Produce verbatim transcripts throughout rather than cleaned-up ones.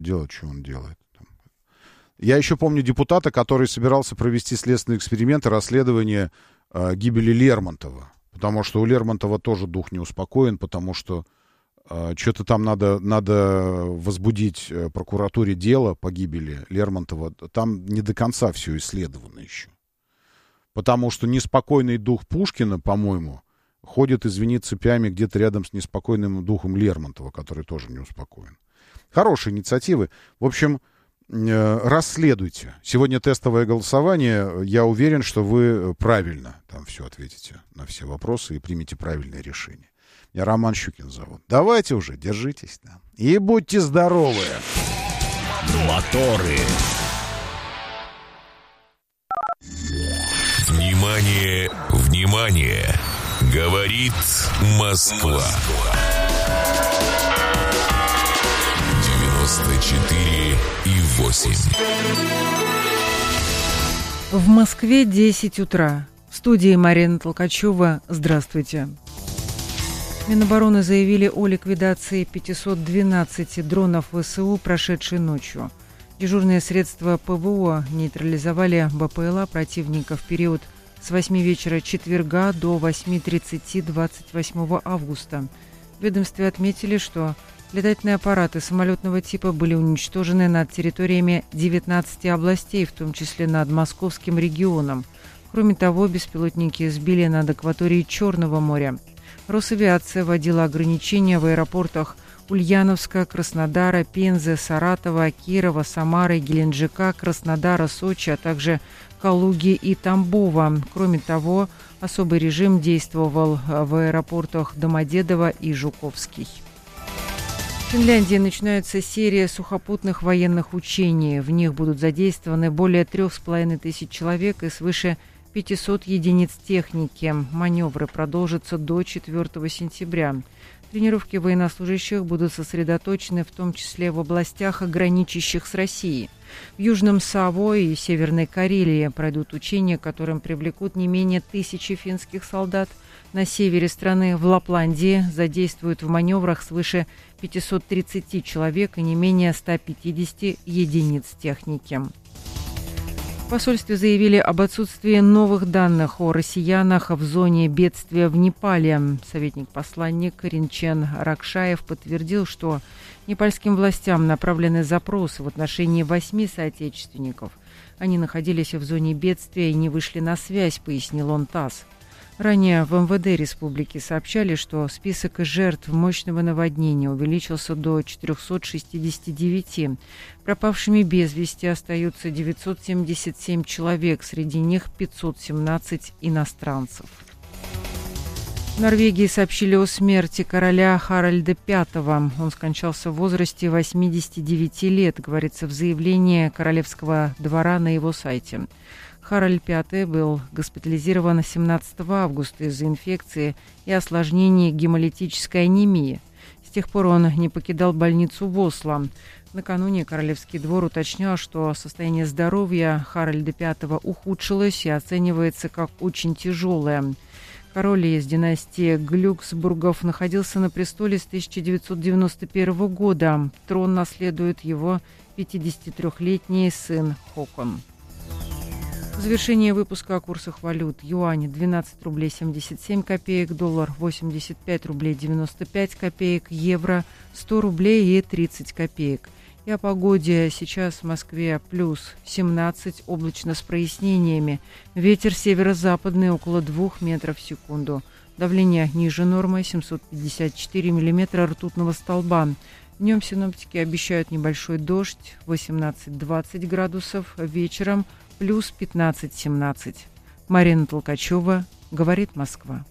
делать, что он делает. Я еще помню депутата, который собирался провести следственный эксперимент и расследование э, гибели Лермонтова. Потому что у Лермонтова тоже дух не успокоен, потому что э, что-то там надо, надо возбудить э, прокуратуре дело по гибели Лермонтова. Там не до конца все исследовано еще. Потому что неспокойный дух Пушкина, по-моему, ходит, извини, цепями где-то рядом с неспокойным духом Лермонтова, который тоже не успокоен. Хорошие инициативы. В общем, расследуйте. Сегодня тестовое голосование. Я уверен, что вы правильно там все ответите на все вопросы и примете правильное решение. Меня Роман Щукин зовут. Давайте уже, держитесь там. И будьте здоровы. Моторы. Внимание, внимание. Говорит Москва. девяносто четыре и восемь. В Москве десять утра. В студии Марина Толкачева. Здравствуйте. Минобороны заявили о ликвидации пятьсот двенадцать дронов ВСУ прошедшей ночью. Дежурные средства ПВО нейтрализовали БПЛА противника в период с восьми вечера четверга до восьми тридцати двадцать восьмого августа. В ведомстве отметили, что летательные аппараты самолетного типа были уничтожены над территориями девятнадцати областей, в том числе над Московским регионом. Кроме того, беспилотники сбили над акваторией Черного моря. Росавиация вводила ограничения в аэропортах Ульяновска, Краснодара, Пензы, Саратова, Кирова, Самары, Геленджика, Краснодара, Сочи, а также Калуги и Тамбова. Кроме того, особый режим действовал в аэропортах Домодедово и Жуковский. В Финляндии начинается серия сухопутных военных учений. В них будут задействованы более трех с половиной тысяч человек и свыше пятисот единиц техники. Маневры продолжатся до четвёртого сентября. Тренировки военнослужащих будут сосредоточены в том числе в областях, граничащих с Россией. В Южном Саво и Северной Карелии пройдут учения, которым привлекут не менее тысячи финских солдат. На севере страны, в Лапландии, задействуют в маневрах свыше пятисот тридцати человек и не менее ста пятидесяти единиц техники. В посольстве заявили об отсутствии новых данных о россиянах в зоне бедствия в Непале. Советник-посланник Ринчен Ракшаев подтвердил, что непальским властям направлены запросы в отношении восьми соотечественников. Они находились в зоне бедствия и не вышли на связь, пояснил он ТАСС. Ранее в эм вэ дэ республики сообщали, что список жертв мощного наводнения увеличился до четырехсот шестидесяти девяти. Пропавшими без вести остаются девятьсот семьдесят семь человек, среди них пятьсот семнадцать иностранцев. В Норвегии сообщили о смерти короля Харальда Пятого. Он скончался в возрасте восьмидесяти девяти лет, говорится в заявлении Королевского двора на его сайте. Харальд Пятый был госпитализирован семнадцатого августа из-за инфекции и осложнений гемолитической анемии. С тех пор он не покидал больницу в Осло. Накануне Королевский двор уточнял, что состояние здоровья Харальда Пятого ухудшилось и оценивается как очень тяжелое. Король из династии Глюксбургов находился на престоле с тысяча девятьсот девяносто первого года. Трон наследует его пятидесятитрёхлетний сын Хокон. В завершение выпуска о курсах валют. Юань двенадцать рублей семьдесят семь копеек, доллар восемьдесят пять рублей девяносто пять копеек, евро сто рублей и тридцать копеек. И о погоде. Сейчас в Москве плюс семнадцать, облачно с прояснениями. Ветер северо-западный около двух метров в секунду. Давление ниже нормы семьсот пятьдесят четыре миллиметра ртутного столба. Днем синоптики обещают небольшой дождь, восемнадцать-двадцать градусов, вечером плюс пятнадцать-семнадцать. Марина Толкачева, говорит Москва.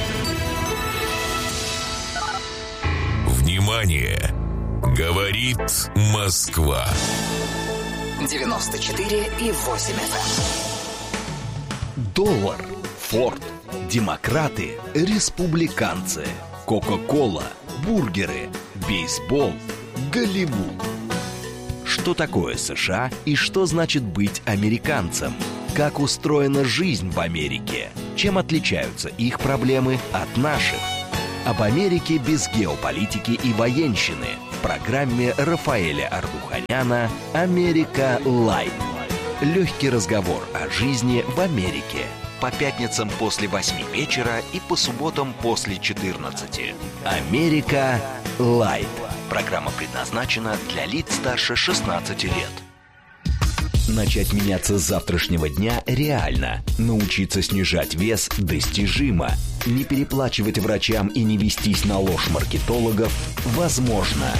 Внимание! Говорит Москва. девяносто четыре и восемь эф эм. Доллар, Форд, демократы, республиканцы, Кока-кола, бургеры, бейсбол, Голливуд. Что такое США и что значит быть американцем? Как устроена жизнь в Америке? Чем отличаются их проблемы от наших? Об Америке без геополитики и военщины. в программе Рафаэля Ардуханяна «Америка Лайт». Легкий разговор о жизни в Америке. По пятницам после восьми вечера и по субботам после четырнадцати. «Америка Лайт». Программа предназначена для лиц старше шестнадцати лет. Начать меняться с завтрашнего дня реально. Научиться снижать вес достижимо. Не переплачивать врачам и не вестись на ложь маркетологов возможно.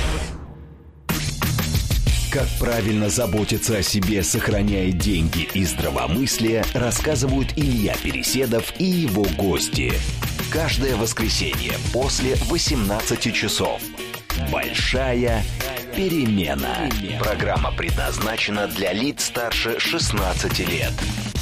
Как правильно заботиться о себе, сохраняя деньги и здравомыслие, рассказывают Илья Переседов и его гости. Каждое воскресенье после восемнадцати часов. Большая перемена. Программа предназначена для лиц старше шестнадцати лет.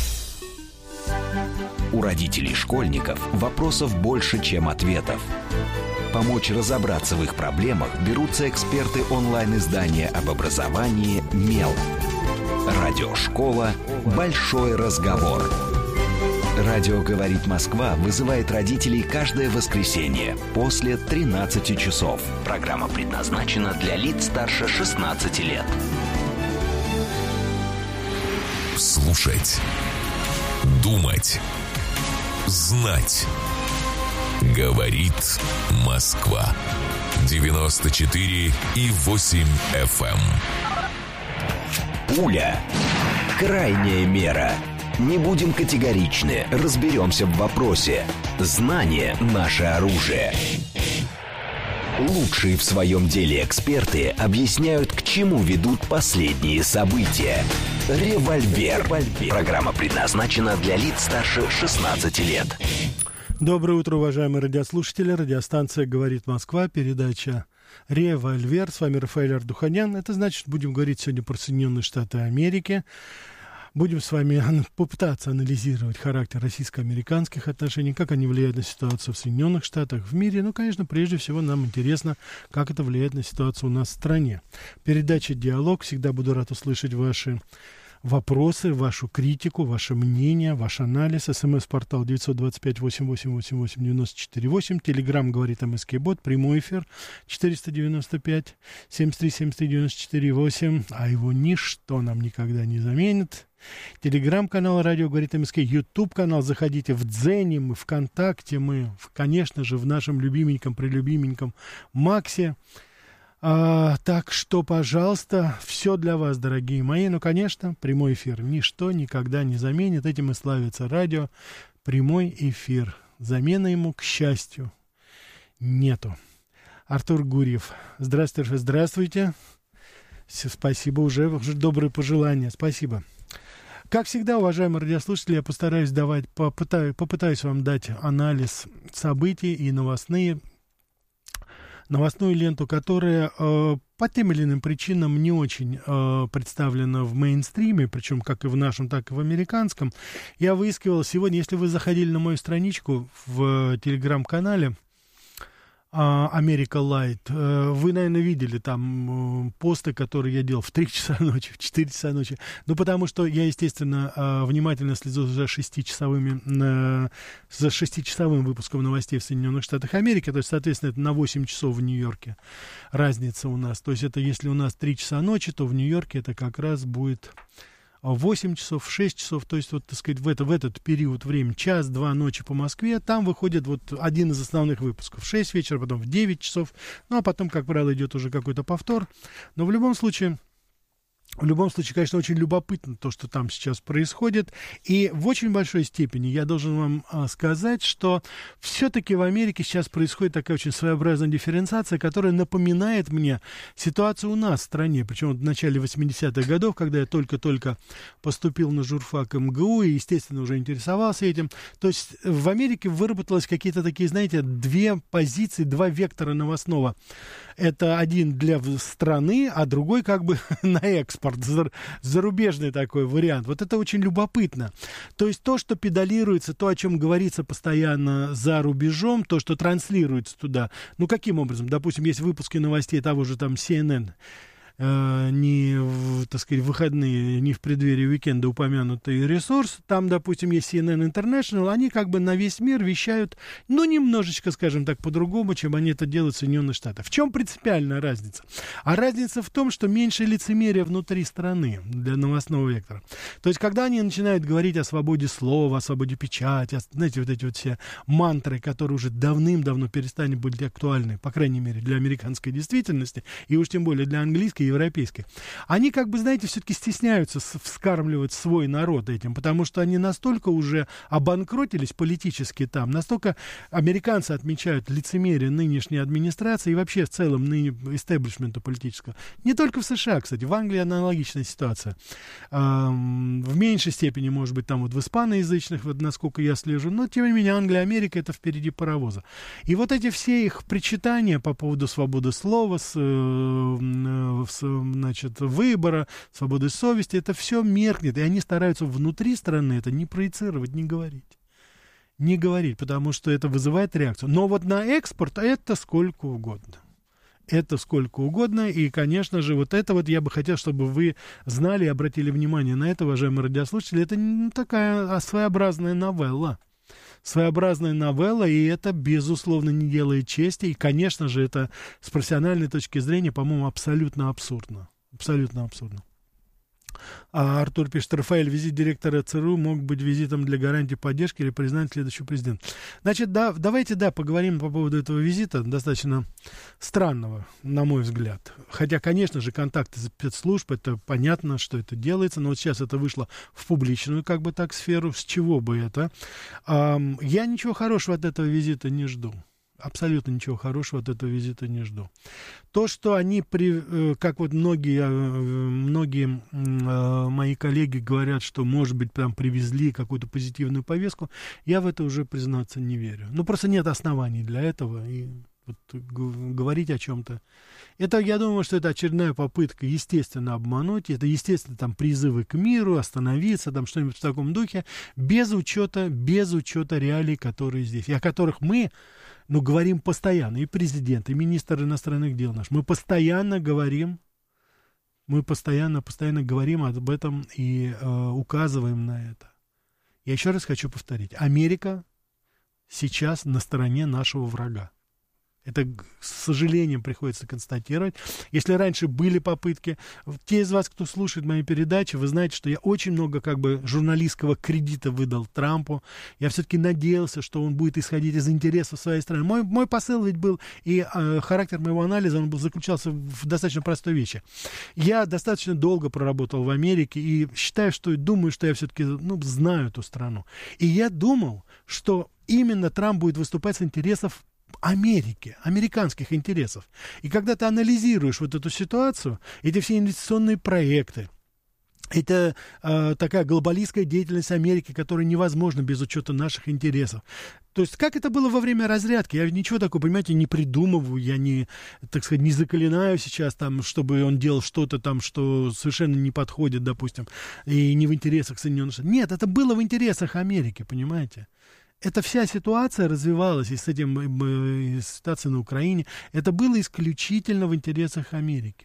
У родителей школьников вопросов больше, чем ответов. Помочь разобраться в их проблемах берутся эксперты онлайн-издания об образовании «Мел». Радиошкола «Большой разговор». Радио «Говорит Москва» вызывает родителей каждое воскресенье после тринадцати часов. Программа предназначена для лиц старше шестнадцати лет. Слушать. Думать. Знать. Говорит Москва. девяносто четыре и восемь эф эм. Пуля. Крайняя мера. Не будем категоричны, разберемся в вопросе. Знание – наше оружие. Лучшие в своем деле эксперты объясняют, к чему ведут последние события. Револьвер. Программа предназначена для лиц старше шестнадцати лет. Доброе утро, уважаемые радиослушатели. Радиостанция «Говорит Москва», передача «Револьвер». С вами Рафаэль Ардуханян. Это значит, будем говорить сегодня про Соединенные Штаты Америки. Будем с вами попытаться анализировать характер российско-американских отношений, как они влияют на ситуацию в Соединенных Штатах, в мире. Ну, конечно, прежде всего нам интересно, как это влияет на ситуацию у нас в стране. Передача «Диалог». Всегда буду рад услышать ваши вопросы, вашу критику, ваше мнение, ваш анализ. СМС-портал девять два пять восемь восемь восемь восемь девять четыре восемь. Телеграм говорит МСК-бот. Прямой эфир четыреста девяносто пять семьдесят три семьдесят три девяносто четыре восемь. А его ничто нам никогда не заменит. Телеграм-канал «Радио говорит МСК», Ютуб-канал, заходите в Дзене, мы ВКонтакте, мы, конечно же, в нашем любименьком, прелюбименьком Максе. А, так что, пожалуйста, все для вас, дорогие мои. Ну, конечно, прямой эфир ничто никогда не заменит. Этим и славится радио. Прямой эфир. Замены ему, к счастью, нету. Артур Гурьев. Здравствуйте, здравствуйте. Спасибо, уже, уже добрые пожелания. Спасибо. Как всегда, уважаемые радиослушатели, я постараюсь давать, попытаюсь, попытаюсь вам дать анализ событий и новостные, новостную ленту, которая э, по тем или иным причинам не очень э, представлена в мейнстриме, причем как и в нашем, так и в американском. Я выискивал сегодня, если вы заходили на мою страничку в телеграм-канале Америка Лайт, вы, наверное, видели там посты, которые я делал в три часа ночи, в четыре часа ночи. Ну, потому что я, естественно, внимательно слежу за шестичасовыми, за шестичасовым выпуском новостей в Соединенных Штатах Америки. То есть, соответственно, это на восемь часов в Нью-Йорке разница у нас. То есть, это если у нас три часа ночи, то в Нью-Йорке это как раз будет восемь часов, шесть часов, то есть, вот, так сказать, в, это, в этот период времени, час-два ночи по Москве, там выходит вот один из основных выпусков. В шесть вечера, потом в девять часов, ну, а потом, как правило, идет уже какой-то повтор. Но в любом случае... В любом случае, конечно, очень любопытно то, что там сейчас происходит. И в очень большой степени я должен вам а, сказать, что все-таки в Америке сейчас происходит такая очень своеобразная дифференциация, которая напоминает мне ситуацию у нас в стране. Причем вот в начале восьмидесятых годов, когда я только-только поступил на журфак МГУ и, естественно, уже интересовался этим. То есть в Америке выработалось какие-то такие, знаете, две позиции, два вектора новостного. Это один для страны, а другой как бы на экспорт. Зарубежный такой вариант. Вот это очень любопытно. То есть то, что педалируется, то, о чем говорится постоянно за рубежом, то, что транслируется туда. Ну, каким образом? Допустим, есть выпуски новостей того же там си эн эн. Не, так сказать, в выходные, не в преддверии уикенда упомянутый ресурс, там, допустим, есть си эн эн International, они как бы на весь мир вещают, ну, немножечко, скажем так, по-другому, чем они это делают в Соединенных Штатах. В чем принципиальная разница? А разница в том, что меньше лицемерия внутри страны для новостного вектора. То есть, когда они начинают говорить о свободе слова, о свободе печати, о, знаете, вот эти вот все мантры, которые уже давным-давно перестали быть актуальны, по крайней мере, для американской действительности, и уж тем более для английской и европейской, они, как бы, знаете, все-таки стесняются вскармливать свой народ этим, потому что они настолько уже обанкротились политически там, настолько американцы отмечают лицемерие нынешней администрации и вообще в целом ныне истеблишмента политического. Не только в США, кстати, в Англии аналогичная ситуация. Эм, в меньшей степени, может быть, там вот в испаноязычных, вот насколько я слежу, но, тем не менее, Англия и Америка — это впереди паровоза. И вот эти все их причитания по поводу свободы слова, с, э, с, значит, выбора, свободы совести, это все меркнет, и они стараются внутри страны это не проецировать, не говорить. Не говорить, потому что это вызывает реакцию. Но вот на экспорт это сколько угодно. Это сколько угодно, и, конечно же, вот это вот я бы хотел, чтобы вы знали и обратили внимание на это, уважаемые радиослушатели, это не такая своеобразная новелла. Своеобразная новелла, и это, безусловно, не делает чести, и, конечно же, это с профессиональной точки зрения, по-моему, абсолютно абсурдно. Абсолютно абсурдно. А Артур пишет: Рафаэль, визит директора ЦРУ мог быть визитом для гарантии поддержки или признания следующего президента. Значит, да, давайте, да, поговорим по поводу этого визита, достаточно странного, на мой взгляд. Хотя, конечно же, контакты спецслужб, это понятно, что это делается, но вот сейчас это вышло в публичную, как бы так, сферу, с чего бы это. А, я ничего хорошего от этого визита не жду. Абсолютно ничего хорошего от этого визита не жду. То, что они, при, как вот многие, многие мои коллеги говорят, что, может быть, прям привезли какую-то позитивную повестку, я в это уже, признаться, не верю. Ну, просто нет оснований для этого, и вот говорить о чем-то. Это, я думаю, что это очередная попытка, естественно, обмануть. Это, естественно, там призывы к миру, остановиться, там что-нибудь в таком духе, без учета, без учета реалий, которые здесь, и о которых мы, ну, говорим постоянно. И президент, и министр иностранных дел наш. Мы постоянно говорим, мы постоянно, постоянно говорим об этом и э, указываем на это. Я еще раз хочу повторить. Америка сейчас на стороне нашего врага. Это, с сожалением, приходится констатировать. Если раньше были попытки, те из вас, кто слушает мои передачи, вы знаете, что я очень много как бы журналистского кредита выдал Трампу. Я все-таки надеялся, что он будет исходить из интересов своей страны. Мой, мой посыл ведь был, и э, характер моего анализа, он был, заключался в достаточно простой вещи. Я достаточно долго проработал в Америке и считаю, что, думаю, что я все-таки, ну, знаю эту страну. И я думал, что именно Трамп будет выступать с интересов Америки, американских интересов. И когда ты анализируешь вот эту ситуацию, эти все инвестиционные проекты, это э, такая глобалистская деятельность Америки, которая невозможна без учета наших интересов. То есть, как это было во время разрядки? Я ничего такого, понимаете, не придумываю, я не, так сказать, не заклинаю сейчас, там, чтобы он делал что-то там, что совершенно не подходит, допустим, и не в интересах Соединенных Штатов. Нет, это было в интересах Америки, понимаете? Эта вся ситуация развивалась, и с этим и ситуация на Украине, это было исключительно в интересах Америки.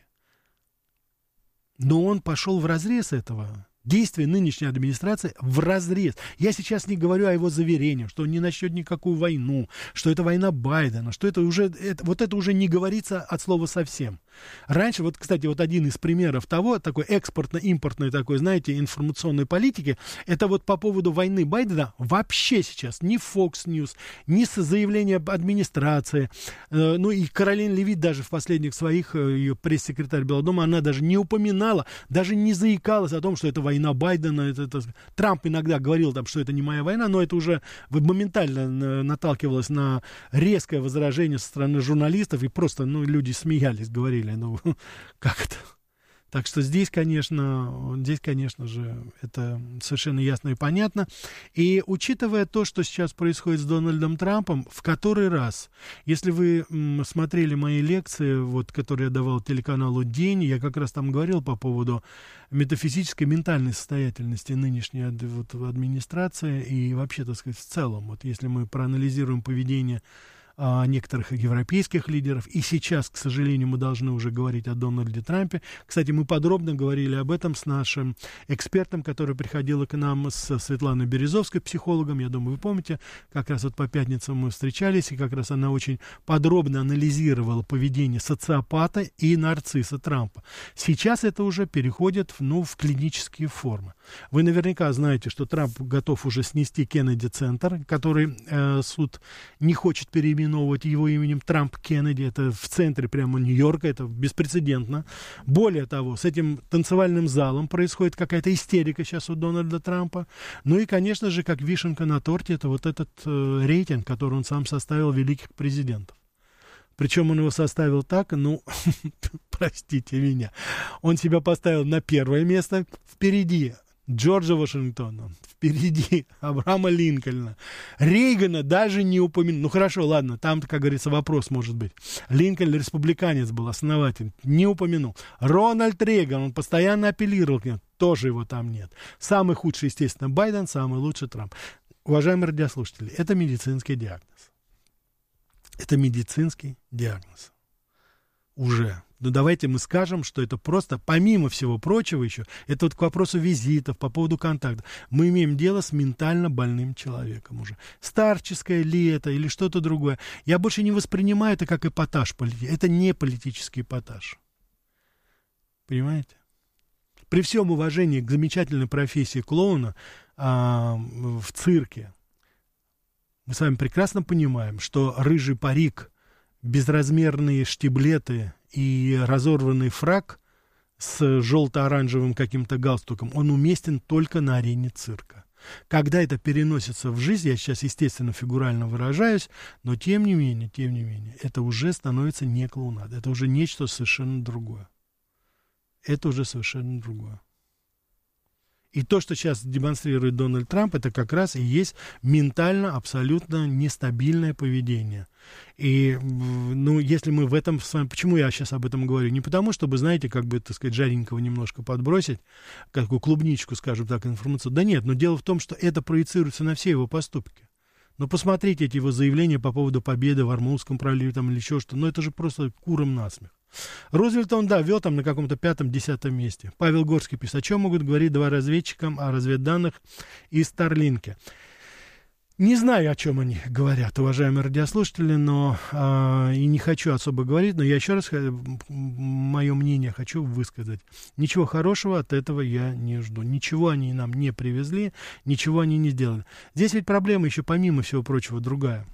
Но он пошел вразрез этого. Действия нынешней администрации вразрез. Я сейчас не говорю о его заверениях, что он не начнет никакую войну, что это война Байдена, что это уже, это, вот это уже не говорится от слова совсем. Раньше, вот, кстати, вот один из примеров того, такой экспортно-импортной такой, знаете, информационной политики, это вот по поводу войны Байдена вообще сейчас ни Fox News, ни заявления администрации, э, ну и Каролин Левит даже в последних своих, э, ее пресс-секретарь Белого дома, она даже не упоминала, даже не заикалась о том, что это война Байдена. Это, это... Трамп иногда говорил, там, что это не моя война, но это уже моментально наталкивалось на резкое возражение со стороны журналистов, и просто, ну, люди смеялись, говорили, ну, как это? Так что здесь, конечно, здесь, конечно же, это совершенно ясно и понятно. И учитывая то, что сейчас происходит с Дональдом Трампом, в который раз, если вы м, смотрели мои лекции, вот, которые я давал телеканалу «День», я как раз там говорил по поводу метафизической, ментальной состоятельности нынешней вот, администрации и вообще, так сказать, в целом. Вот если мы проанализируем поведение а, некоторых европейских лидеров. И сейчас, к сожалению, мы должны уже говорить о Дональде Трампе. Кстати, мы подробно говорили об этом с нашим экспертом, который приходил к нам, с Светланой Березовской, психологом. Я думаю, вы помните, как раз вот по пятницам мы встречались, и как раз она очень подробно анализировала поведение социопата и нарцисса Трампа. Сейчас это уже переходит ну, в клинические формы. Вы наверняка знаете, что Трамп готов уже снести Кеннеди-центр, который э, суд не хочет переименовать его именем Трамп-Кеннеди. Это в центре прямо Нью-Йорка, это беспрецедентно. Более того, с этим танцевальным залом происходит какая-то истерика сейчас у Дональда Трампа. Ну и, конечно же, как вишенка на торте, это вот этот э, рейтинг, который он сам составил великих президентов. Причем он его составил так, ну, простите меня, он себя поставил на первое место, впереди Джорджа Вашингтона, впереди Абрахама Линкольна, Рейгана даже не упомянул. Ну хорошо, ладно, там-то, как говорится, вопрос может быть. Линкольн республиканец был, основатель, не упомянул. Рональд Рейган, он постоянно апеллировал к нему, тоже его там нет. Самый худший, естественно, Байден, самый лучший Трамп. Уважаемые радиослушатели, это медицинский диагноз. Это медицинский диагноз. Уже. Но давайте мы скажем, что это просто, помимо всего прочего еще, это вот к вопросу визитов, по поводу контактов, мы имеем дело с ментально больным человеком уже. Старческое ли это или что-то другое. Я больше не воспринимаю это как эпатаж политический. Это не политический эпатаж. Понимаете? При всем уважении к замечательной профессии клоуна а, в цирке, мы с вами прекрасно понимаем, что рыжий парик, безразмерные штиблеты и разорванный фрак с желто-оранжевым каким-то галстуком, он уместен только на арене цирка. Когда это переносится в жизнь, я сейчас, естественно, фигурально выражаюсь, но тем не менее, тем не менее, это уже становится не клоунада, это уже нечто совершенно другое. Это уже совершенно другое. И то, что сейчас демонстрирует Дональд Трамп, это как раз и есть ментально абсолютно нестабильное поведение. И, ну, если мы в этом с вами... Почему я сейчас об этом говорю? Не потому, чтобы, знаете, как бы, так сказать, жаренького немножко подбросить, какую клубничку, скажем так, информацию. Да нет, но дело в том, что это проецируется на все его поступки. Но посмотрите эти его заявления по поводу победы в Ормузском проливе там, или еще что-то. Ну, это же просто куром насмех. Рузвельт, он, да, вел там на каком-то пятом-десятом месте. Павел Горский пишет, о чем могут говорить два разведчика о разведданных из Старлинка? Не знаю, о чем они говорят, уважаемые радиослушатели, но э, и не хочу особо говорить, но я еще раз мое мнение хочу высказать. Ничего хорошего от этого я не жду. Ничего они нам не привезли, ничего они не сделали. Здесь ведь проблема еще, помимо всего прочего, другая.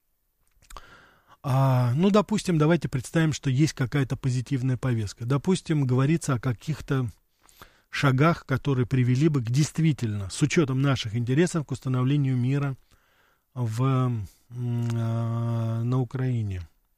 А, ну, допустим, давайте представим, что есть какая-то позитивная повестка. Допустим, говорится о каких-то шагах, которые привели бы к действительно, с учетом наших интересов, к установлению мира в, э, на Украине.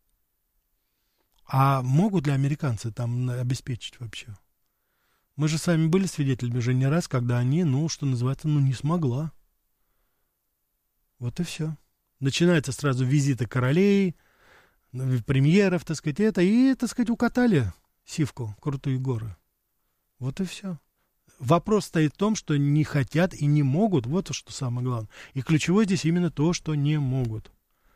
А могут ли американцы там обеспечить вообще? Мы же с вами были свидетелями уже не раз, когда они, ну, что называется, ну, не смогла. Вот и все. Начинаются сразу визиты королей, премьеров, так сказать, это, и, так сказать, укатали сивку, крутые горы. Вот и все. Вопрос стоит в том, что не хотят и не могут, вот что самое главное. И ключевое здесь именно то, что не могут.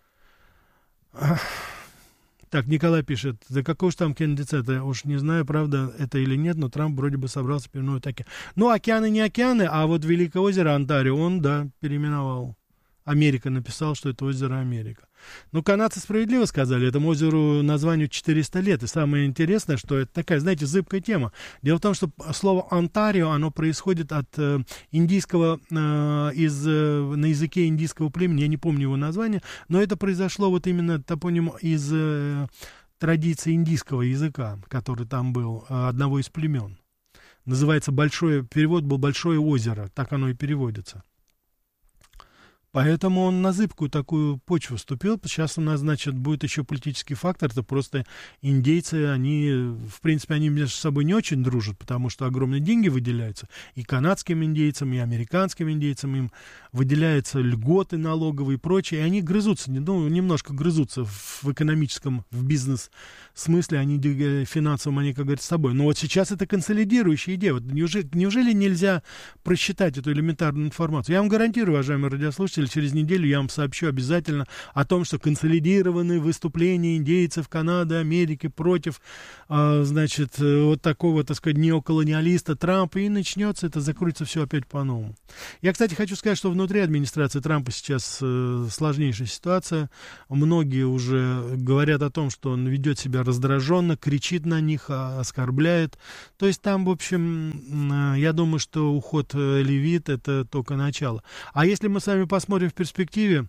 Так, Николай пишет, да какой уж там Кеннеди-центр, уж не знаю, правда это или нет, но Трамп вроде бы собрался переименовать океан. Ну, океаны не океаны, а вот Великое озеро Онтарио он, да, переименовал. Америка написал, что это озеро Америка. Ну, канадцы справедливо сказали, этому озеру названию четыреста лет. И самое интересное, что это такая, знаете, зыбкая тема. Дело в том, что слово «Онтарио», оно происходит от э, индийского, э, из, э, на языке индийского племени, я не помню его название, но это произошло вот именно топоним из э, традиции индийского языка, который там был, э, одного из племен. Называется большое, перевод был «большое озеро», так оно и переводится. Поэтому он на зыбкую такую почву вступил. Сейчас у нас, значит, будет еще политический фактор. Это просто индейцы, они, в принципе, они между собой не очень дружат, потому что огромные деньги выделяются. И канадским индейцам, и американским индейцам им выделяются льготы налоговые и прочее. И они грызутся, ну, немножко грызутся в экономическом, в бизнес-смысле. Они финансовым, они, как говорят, с собой. Но вот сейчас это консолидирующая идея. Вот неужели, неужели нельзя просчитать эту элементарную информацию? Я вам гарантирую, уважаемые радиослушатели, слушатели, через неделю я вам сообщу обязательно о том, что консолидированные выступления индейцев Канады, Америки против, э, значит, вот такого, так сказать, неоколониалиста Трампа, и начнется, это закрутится все опять по-новому. Я, кстати, хочу сказать, что внутри администрации Трампа сейчас э, сложнейшая ситуация. Многие уже говорят о том, что он ведет себя раздраженно, кричит на них, оскорбляет. То есть там, в общем, я думаю, что уход Левит — это только начало. А если мы с вами посмотрим в перспективе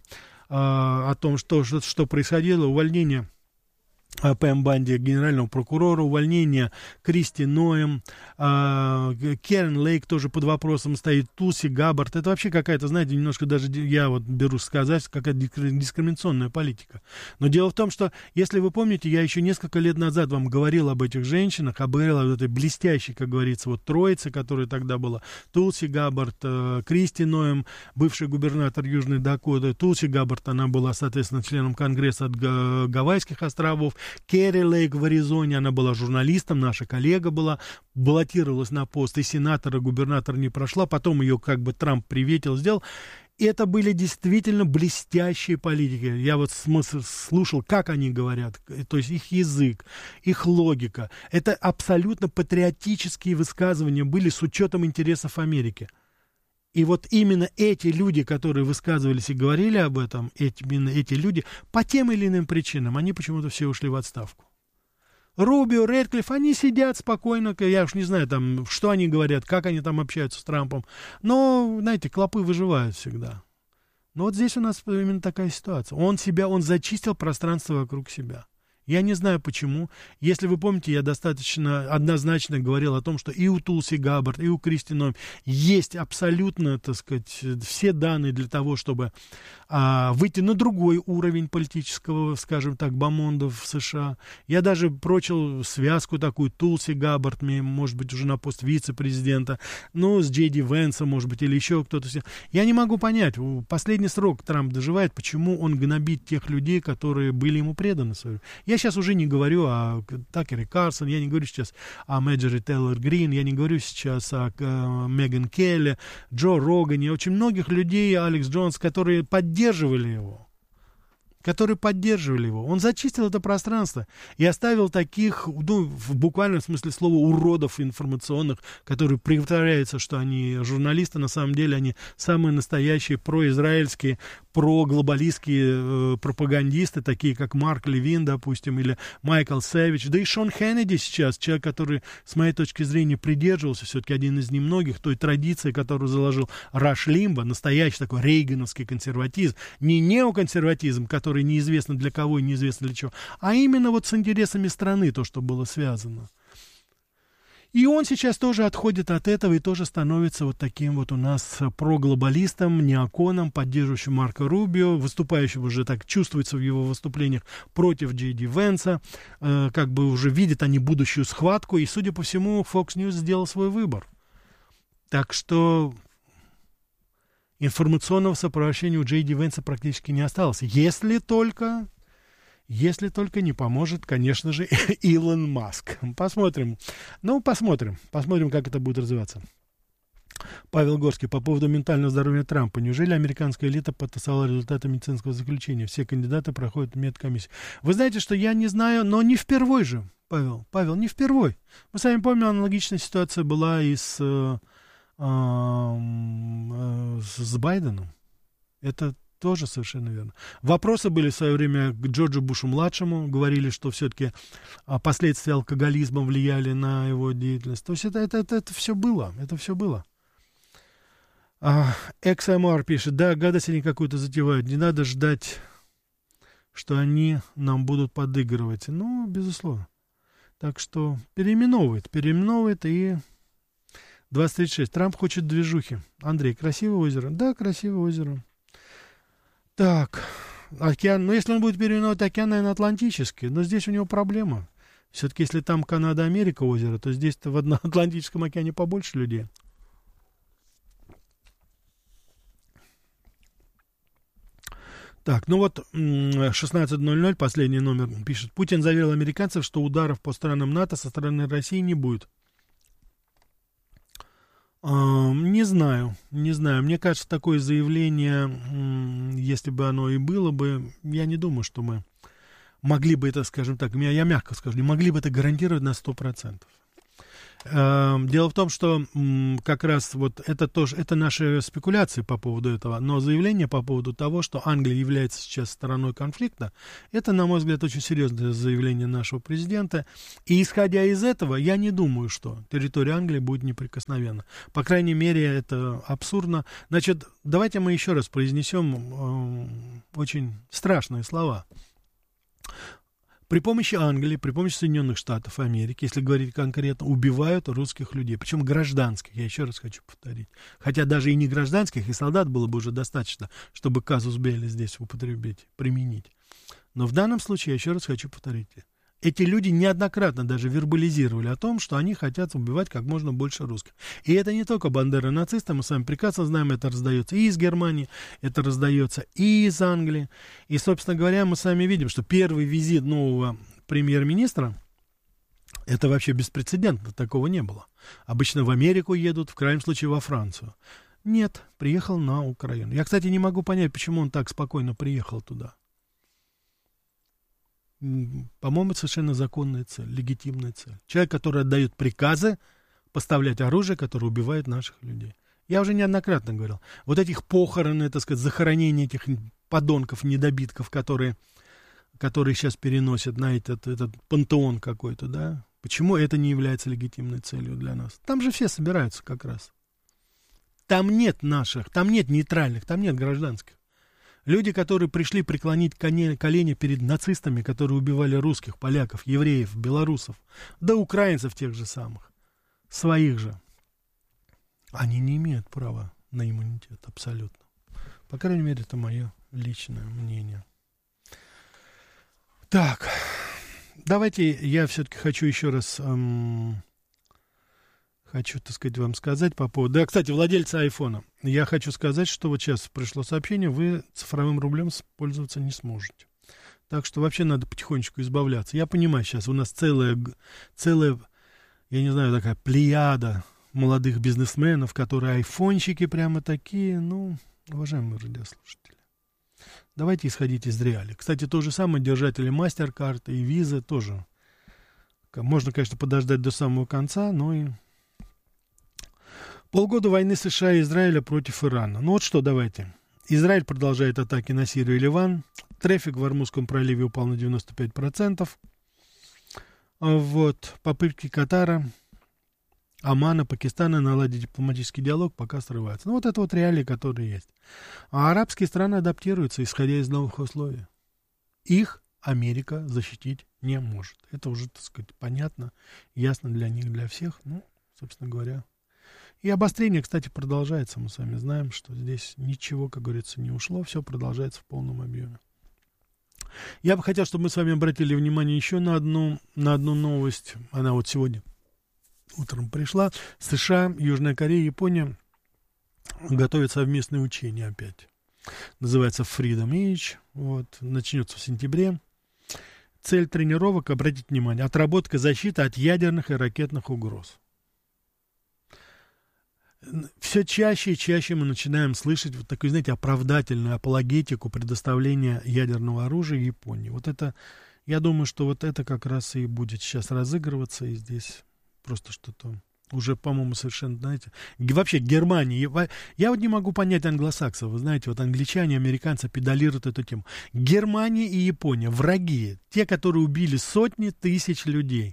о том, что, что, что происходило, увольнение Пэм Банди, генерального прокурора, увольнение Кристи Ноэм, э, Керен Лейк тоже под вопросом стоит, Тулси Габбард. Это вообще какая-то, знаете, немножко даже, я вот беру сказать, какая-то дискриминационная политика. Но дело в том, что, если вы помните, я еще несколько лет назад вам говорил об этих женщинах, говорил об этой блестящей, как говорится, вот троице, которая тогда была. Тулси Габбард, э, Кристи Ноэм, бывший губернатор Южной Дакоты. Тулси Габбард, она была, соответственно, членом Конгресса от Га- Гавайских островов. Керри Лейк в Аризоне, она была журналистом, наша коллега была, баллотировалась на пост и сенатора, и губернатора не прошла, потом ее как бы Трамп приветил, сделал. Это были действительно блестящие политики. Я вот смысл слушал, как они говорят, то есть их язык, их логика. Это абсолютно патриотические высказывания были с учетом интересов Америки. И вот именно эти люди, которые высказывались и говорили об этом, эти, именно эти люди, по тем или иным причинам, они почему-то все ушли в отставку. Рубио, Рэдклифф, они сидят спокойно, я уж не знаю, там, что они говорят, как они там общаются с Трампом, но, знаете, клопы выживают всегда. Но вот здесь у нас именно такая ситуация. Он себя, он зачистил пространство вокруг себя. Я не знаю почему. Если вы помните, я достаточно однозначно говорил о том, что и у Тулси Габбард, и у Кристи Ноэм есть абсолютно, так сказать, все данные для того, чтобы а, выйти на другой уровень политического, скажем так, бомонда в США. Я даже прочил связку такую Тулси Габбард, может быть, уже на пост вице-президента, ну, с Джей Ди Венсом, может быть, или еще кто-то. Я не могу понять, последний срок Трамп доживает, почему он гнобит тех людей, которые были ему преданы. Я сейчас уже не говорю о Такере Карлсон, я не говорю сейчас о Мэджоре Тейлор Грин, я не говорю сейчас о, о Меган Келли, Джо Рогане, очень многих людей, Алекс Джонс, которые поддерживали его. которые поддерживали его. Он зачистил это пространство и оставил таких, ну, в буквальном смысле слова, уродов информационных, которые притворяются, что они журналисты, на самом деле они самые настоящие произраильские, проглобалистские э, пропагандисты, такие как Марк Левин, допустим, или Майкл Сэвидж, да и Шон Хеннеди сейчас, человек, который, с моей точки зрения, придерживался, все-таки один из немногих, той традиции, которую заложил Раш Лимбо, настоящий такой рейгановский консерватизм, не неоконсерватизм, который который неизвестно для кого и неизвестно для чего, а именно вот с интересами страны то, что было связано. И он сейчас тоже отходит от этого и тоже становится вот таким вот у нас проглобалистом, неоконом, поддерживающим Марко Рубио, выступающим уже так, чувствуется в его выступлениях против Джей Ди Венса, э, как бы уже видят они будущую схватку, и, судя по всему, Fox News сделал свой выбор. Так что информационного сопровождения у Джей Ди Венса практически не осталось. Если только, если только не поможет, конечно же, Илон Маск. Посмотрим. Ну, посмотрим. Посмотрим, как это будет развиваться. Павел Горский, по поводу ментального здоровья Трампа. Неужели американская элита подтасовала результаты медицинского заключения? Все кандидаты проходят медкомиссию. Вы знаете, что я не знаю, но не впервой же, Павел. Павел, не впервой. Мы с вами помним, аналогичная ситуация была и с... с Байденом. Это тоже совершенно верно. Вопросы были в свое время к Джорджу Бушу-младшему. Говорили, что все-таки последствия алкоголизма влияли на его деятельность. То есть это, это, это, это все было. Это все было. экс эм ар пишет, да, гадость они какую-то затевают. Не надо ждать, что они нам будут подыгрывать. Ну, безусловно. Так что переименовывает. Переименовывает и... двадцать тридцать шесть. Трамп хочет движухи. Андрей, красивое озеро? Да, красивое озеро. Так, океан. Ну, если он будет переименовать океан, наверное, Атлантический. Но здесь у него проблема. Все-таки, если там Канада-Америка озеро, то здесь-то в Атлантическом океане побольше людей. Так, ну вот шестнадцать ноль ноль, последний номер пишет. Путин заверил американцев, что ударов по странам НАТО со стороны России не будет. Не знаю, не знаю. Мне кажется, такое заявление, если бы оно и было бы, я не думаю, что мы могли бы это, скажем так, я мягко скажу, не могли бы это гарантировать на сто процентов. Дело в том, что как раз вот это тоже, это наши спекуляции по поводу этого, но заявление по поводу того, что Англия является сейчас стороной конфликта, это, на мой взгляд, очень серьезное заявление нашего президента, и исходя из этого, я не думаю, что территория Англии будет неприкосновенна. По крайней мере, это абсурдно. Значит, давайте мы еще раз произнесем э, очень страшные слова. При помощи Англии, при помощи Соединенных Штатов Америки, если говорить конкретно, убивают русских людей, причем гражданских, я еще раз хочу повторить. Хотя даже и не гражданских, и солдат было бы уже достаточно, чтобы казус белли здесь употребить, применить. Но в данном случае, я еще раз хочу повторить, эти люди неоднократно даже вербализировали о том, что они хотят убивать как можно больше русских. И это не только бандеры нацисты, мы с вами прекрасно знаем, это раздается и из Германии, это раздается и из Англии. И, собственно говоря, мы с вами видим, что первый визит нового премьер-министра, это вообще беспрецедентно, такого не было. Обычно в Америку едут, в крайнем случае во Францию. Нет, приехал на Украину. Я, кстати, не могу понять, почему он так спокойно приехал туда. По-моему, это совершенно законная цель, легитимная цель. Человек, который отдает приказы поставлять оружие, которое убивает наших людей. Я уже неоднократно говорил. Вот этих похороны, так сказать, захоронение этих подонков, недобитков, которые, которые сейчас переносят на этот, этот пантеон какой-то, да? Почему это не является легитимной целью для нас? Там же все собираются как раз. Там нет наших, там нет нейтральных, там нет гражданских. Люди, которые пришли преклонить колени перед нацистами, которые убивали русских, поляков, евреев, белорусов, да украинцев тех же самых, своих же, они не имеют права на иммунитет абсолютно. По крайней мере, это мое личное мнение. Так, давайте я все-таки хочу еще раз... Эм, Хочу, так сказать, вам сказать по поводу... Да, кстати, владельцы айфона. Я хочу сказать, что вот сейчас пришло сообщение, вы цифровым рублем пользоваться не сможете. Так что вообще надо потихонечку избавляться. Я понимаю, сейчас у нас целая, целая, я не знаю, такая плеяда молодых бизнесменов, которые айфончики прямо такие. Ну, уважаемые радиослушатели, давайте исходить из реалий. Кстати, то же самое держатели MasterCard и Visa тоже. Можно, конечно, подождать до самого конца, но и... Полгода войны США и Израиля против Ирана. Ну вот что, давайте. Израиль продолжает атаки на Сирию и Ливан. Трафик в Ормузском проливе упал на девяносто пять процентов. Вот. Попытки Катара, Омана, Пакистана наладить дипломатический диалог пока срываются. Ну вот это вот реалии, которые есть. А арабские страны адаптируются, исходя из новых условий. Их Америка защитить не может. Это уже, так сказать, понятно, ясно для них, для всех. Ну, собственно говоря... И обострение, кстати, продолжается. Мы с вами знаем, что здесь ничего, как говорится, не ушло. Все продолжается в полном объеме. Я бы хотел, чтобы мы с вами обратили внимание еще на одну, на одну новость. Она вот сегодня утром пришла. США, Южная Корея, Япония готовят совместные учения опять. Называется Freedom Age. Вот, начнется в сентябре. Цель тренировок, обратите внимание, отработка защиты от ядерных и ракетных угроз. Все чаще и чаще мы начинаем слышать вот такую, знаете, оправдательную апологетику предоставления ядерного оружия Японии. Вот это, я думаю, что вот это как раз и будет сейчас разыгрываться, и здесь просто что-то уже, по-моему, совершенно, знаете, вообще Германия, я вот не могу понять англосаксов, вы знаете, вот англичане, американцы педалируют эту тему. Германия и Япония, враги, те, которые убили сотни тысяч людей.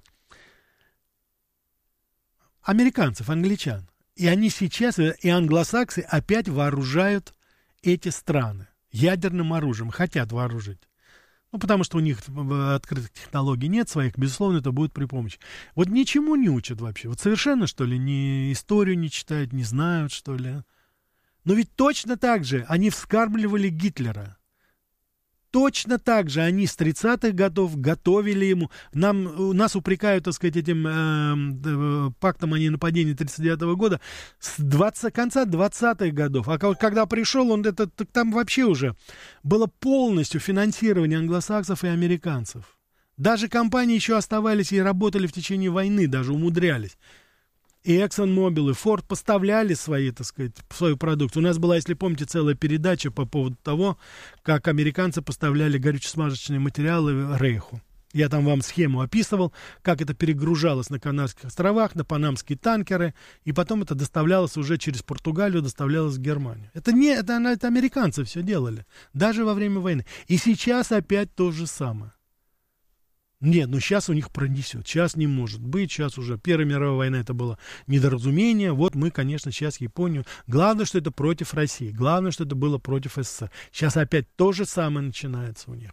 Американцев, англичан. И они сейчас, и англосаксы, опять вооружают эти страны ядерным оружием, хотят вооружить. Ну, потому что у них открытых технологий нет своих, безусловно, это будет при помощи. Вот ничему не учат вообще. Вот совершенно, что ли, ни историю не читают, не знают, что ли. Но ведь точно так же они вскармливали Гитлера. Точно так же они с тридцатых годов готовили ему. Нам, нас упрекают, так сказать, этим э, пактом о ненападении тридцать девятого года с двадцатого, конца двадцатых годов. А когда пришел он, это, там вообще уже было полностью финансирование англосаксов и американцев. Даже компании еще оставались и работали в течение войны, даже умудрялись. И ExxonMobil, и Ford поставляли свои, так сказать, свою продукцию. У нас была, если помните, целая передача по поводу того, как американцы поставляли горюче-смазочные материалы Рейху. Я там вам схему описывал, как это перегружалось на Канарских островах, на панамские танкеры, и потом это доставлялось уже через Португалию, доставлялось в Германию. Это не, это, это американцы все делали, даже во время войны. И сейчас опять то же самое. Нет, ну сейчас у них пронесет, сейчас не может быть, сейчас уже Первая мировая война, это было недоразумение, вот мы, конечно, сейчас Японию, главное, что это против России, главное, что это было против СССР. Сейчас опять то же самое начинается у них.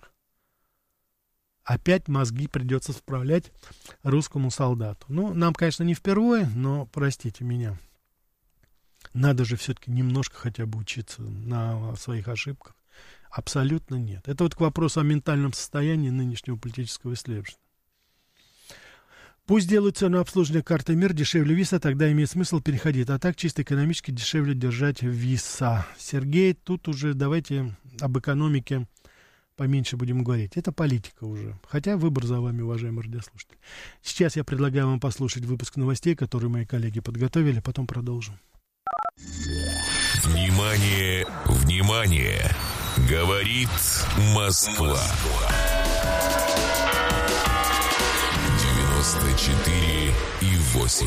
Опять мозги придется справлять русскому солдату. Ну, нам, конечно, не впервые, но, простите меня, надо же все-таки немножко хотя бы учиться на своих ошибках. Абсолютно нет. Это вот к вопросу о ментальном состоянии нынешнего политического исследования. Пусть делают цену обслуживания карты МИР дешевле ВИСа, тогда имеет смысл переходить. А так чисто экономически дешевле держать ВИСа. Сергей, тут уже давайте об экономике поменьше будем говорить. Это политика уже. Хотя выбор за вами, уважаемые радиослушатели. Сейчас я предлагаю вам послушать выпуск новостей, которые мои коллеги подготовили, потом продолжим. Внимание, внимание! Говорит Москва. девяносто четыре и восемь.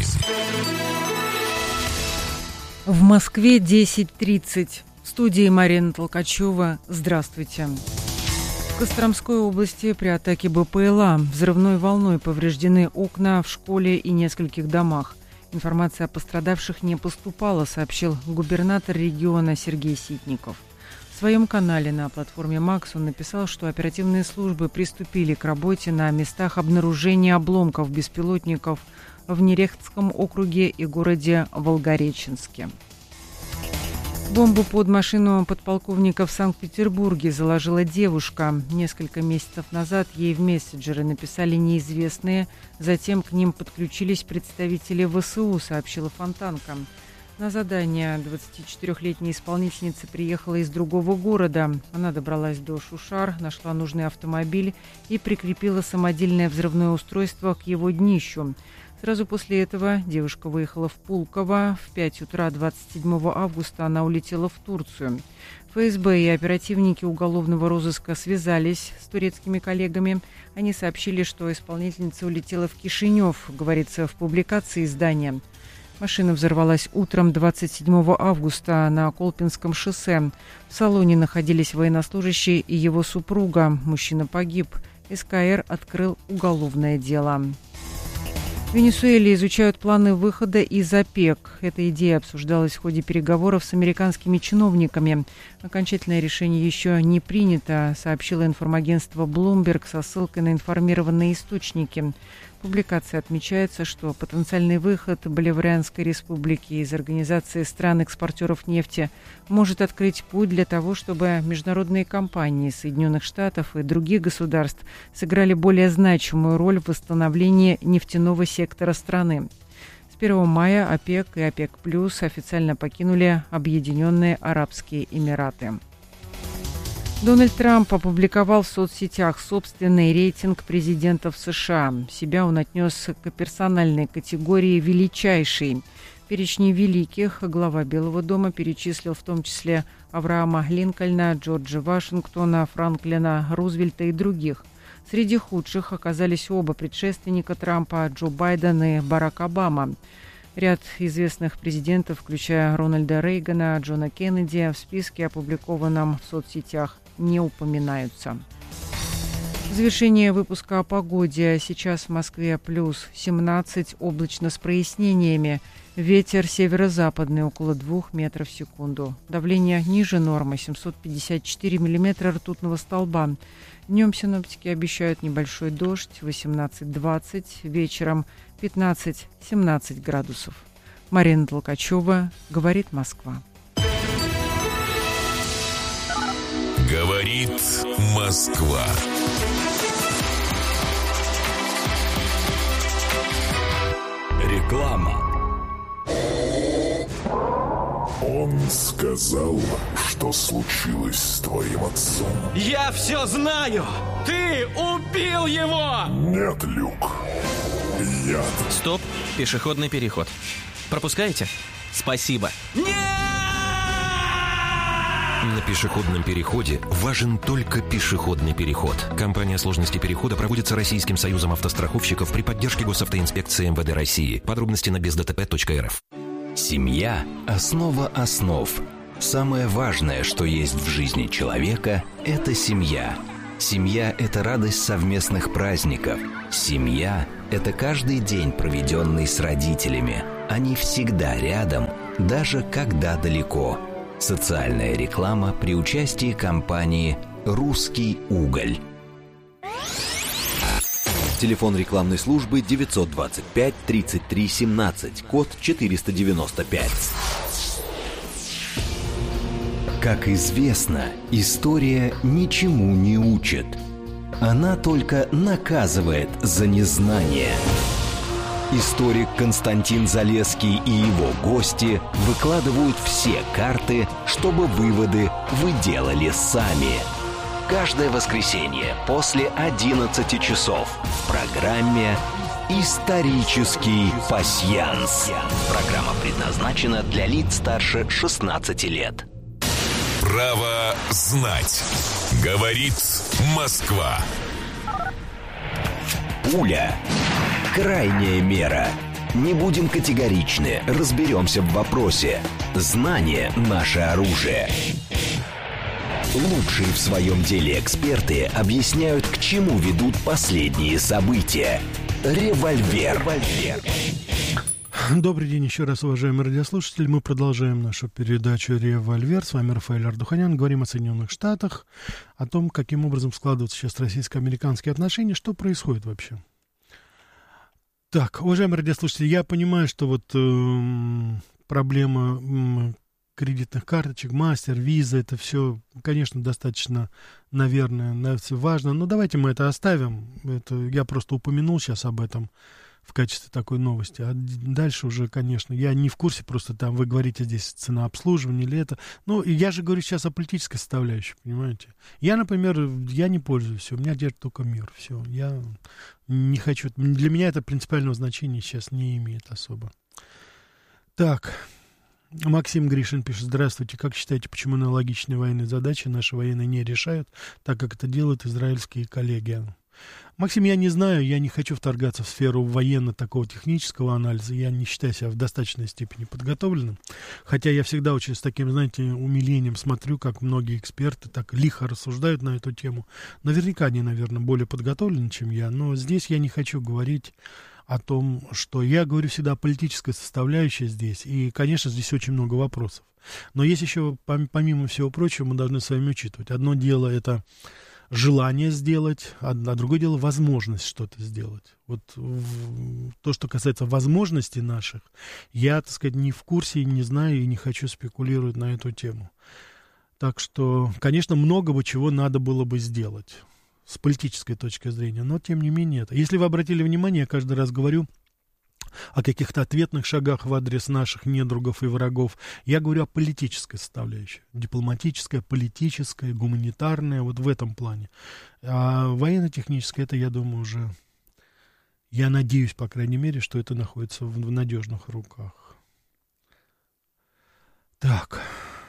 В Москве десять тридцать. В студии Марина Толкачева. Здравствуйте. В Костромской области при атаке БПЛА взрывной волной повреждены окна в школе и нескольких домах. Информация о пострадавших не поступала, сообщил губернатор региона Сергей Ситников. В своем канале на платформе Макс он написал, что оперативные службы приступили к работе на местах обнаружения обломков беспилотников в Нерехтском округе и городе Волгореченске. Бомбу под машину подполковника в Санкт-Петербурге заложила девушка. Несколько месяцев назад ей в мессенджеры написали неизвестные, затем к ним подключились представители ВСУ, сообщила Фонтанка. На задание двадцатичетырёхлетняя исполнительница приехала из другого города. Она добралась до Шушар, нашла нужный автомобиль и прикрепила самодельное взрывное устройство к его днищу. Сразу после этого девушка выехала в Пулково. В пять утра двадцать седьмого августа она улетела в Турцию. ФСБ и оперативники уголовного розыска связались с турецкими коллегами. Они сообщили, что исполнительница улетела в Кишинев, говорится в публикации издания. Машина взорвалась утром двадцать седьмого августа на Колпинском шоссе. В салоне находились военнослужащий и его супруга. Мужчина погиб. СКР открыл уголовное дело. В Венесуэле изучают планы выхода из ОПЕК. Эта идея обсуждалась в ходе переговоров с американскими чиновниками. Окончательное решение еще не принято, сообщило информагентство Bloomberg со ссылкой на информированные источники. В публикации отмечается, что потенциальный выход Боливарианской республики из Организации стран-экспортеров нефти может открыть путь для того, чтобы международные компании Соединенных Штатов и других государств сыграли более значимую роль в восстановлении нефтяного сектора страны. С первого мая ОПЕК и ОПЕК+ официально покинули Объединенные Арабские Эмираты. Дональд Трамп опубликовал в соцсетях собственный рейтинг президентов США. Себя он отнес к персональной категории «величайший». В перечне великих глава Белого дома перечислил в том числе Авраама Линкольна, Джорджа Вашингтона, Франклина Рузвельта и других. Среди худших оказались оба предшественника Трампа, Джо Байден и Барак Обама. Ряд известных президентов, включая Рональда Рейгана, Джона Кеннеди, в списке, опубликованном в соцсетях, не упоминаются. В завершение выпуска о погоде. Сейчас в Москве плюс семнадцать, облачно с прояснениями. Ветер северо-западный около двух метров в секунду. Давление ниже нормы семьсот пятьдесят четыре миллиметра ртутного столба. Днем синоптики обещают небольшой дождь восемнадцать-двадцать, вечером пятнадцать-семнадцать градусов. Марина Толкачева, говорит Москва. Говорит Москва. Реклама. Он сказал, что случилось с твоим отцом. Я все знаю! Ты убил его! Нет, Люк. Яд. Стоп, пешеходный переход. Пропускаете? Спасибо. Нет! На пешеходном переходе важен только пешеходный переход. Компания «Сложности перехода» проводится Российским союзом автостраховщиков при поддержке Госавтоинспекции эм вэ дэ России. Подробности на без дэ тэ пэ точка эр эф. Семья – основа основ. Самое важное, что есть в жизни человека – это семья. Семья – это радость совместных праздников. Семья – это каждый день, проведенный с родителями. Они всегда рядом, даже когда далеко. Социальная реклама при участии компании «Русский уголь». Телефон рекламной службы девятьсот двадцать пять тридцать три семнадцать, код четыреста девяносто пять. Как известно, история ничему не учит. Она только наказывает за незнание. Историк Константин Залесский и его гости выкладывают все карты, чтобы выводы вы делали сами. Каждое воскресенье после одиннадцати часов в программе «Исторический пасьянс». Программа предназначена для лиц старше шестнадцати лет. Право знать. Говорит Москва. Пуля. Крайняя мера. Не будем категоричны, разберемся в вопросе. Знание – наше оружие. Лучшие в своем деле эксперты объясняют, к чему ведут последние события. Револьвер. Револьвер. Добрый день еще раз, уважаемые радиослушатели. Мы продолжаем нашу передачу «Револьвер». С вами Рафаэль Ардуханян. Говорим о Соединенных Штатах, о том, каким образом складываются сейчас российско-американские отношения, что происходит вообще. Так, уважаемые радиослушатели, я понимаю, что вот э, проблема э, кредитных карточек, мастер, виза, это все, конечно, достаточно, наверное, важно, но давайте мы это оставим. Это, я просто упомянул сейчас об этом в качестве такой новости. А дальше уже, конечно, я не в курсе, просто там вы говорите здесь цена обслуживания или это. Ну, я же говорю сейчас о политической составляющей, понимаете. Я, например, я не пользуюсь, у меня держит только мир, все. Я не хочу, для меня это принципиального значения сейчас не имеет особо. Так, Максим Гришин пишет: здравствуйте, как считаете, почему аналогичные военные задачи наши военные не решают, так как это делают израильские коллеги? Максим, я не знаю, я не хочу вторгаться в сферу военно такого технического анализа, я не считаю себя в достаточной степени подготовленным, хотя я всегда очень с таким, знаете, умилением смотрю, как многие эксперты так лихо рассуждают на эту тему. Наверняка они, наверное, более подготовлены, чем я, но здесь я не хочу говорить о том, что я говорю всегда о политической составляющей здесь, и, конечно, здесь очень много вопросов. Но есть еще, помимо всего прочего, мы должны с вами учитывать. Одно дело — это желание сделать, а, а другое дело возможность что-то сделать. Вот в, то, что касается возможностей наших, я, так сказать, не в курсе, не знаю и не хочу спекулировать на эту тему. Так что, конечно, много бы чего надо было бы сделать с политической точки зрения, но тем не менее это. Если вы обратили внимание, я каждый раз говорю о каких-то ответных шагах в адрес наших недругов и врагов. Я говорю о политической составляющей. Дипломатическая, политическая, гуманитарная, вот в этом плане. А военно-техническая, это, я думаю, уже... Я надеюсь, по крайней мере, что это находится в, в надежных руках. Так...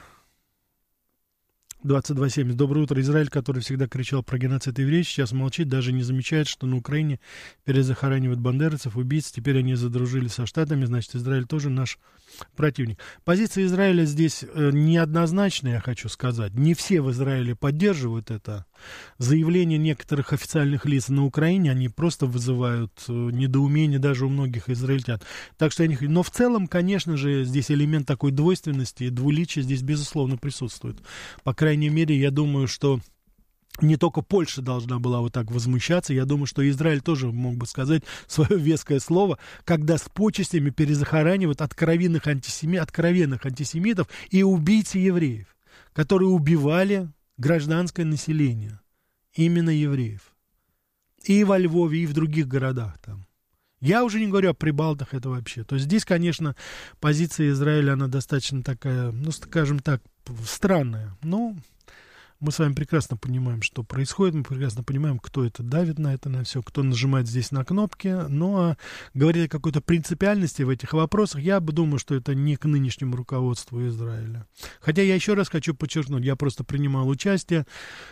двадцать два семьдесят. Доброе утро. Израиль, который всегда кричал про геноцид евреев, сейчас молчит, даже не замечает, что на Украине перезахоранивают бандеровцев, убийц. Теперь они задружили со Штатами, значит, Израиль тоже наш противник. Позиция Израиля здесь э, неоднозначная, я хочу сказать. Не все в Израиле поддерживают это. Заявления некоторых официальных лиц на Украине, они просто вызывают э, недоумение даже у многих израильтян. Так что я не хочу. Но в целом, конечно же, здесь элемент такой двойственности и двуличия здесь, безусловно, присутствует. По крайней мере, я думаю, что не только Польша должна была вот так возмущаться, я думаю, что Израиль тоже мог бы сказать свое веское слово, когда с почестями перезахоранивают откровенных, антисеми... откровенных антисемитов и убийц евреев, которые убивали гражданское население, именно евреев. И во Львове, и в других городах там. Я уже не говорю о Прибалтах, это вообще. То есть здесь, конечно, позиция Израиля, она достаточно такая, ну, скажем так, странная. Но Мы с вами прекрасно понимаем, что происходит, мы прекрасно понимаем, кто это давит на это, на все, кто нажимает здесь на кнопки, но говорить о какой-то принципиальности в этих вопросах, я бы думаю, что это не к нынешнему руководству Израиля. Хотя я еще раз хочу подчеркнуть, я просто принимал участие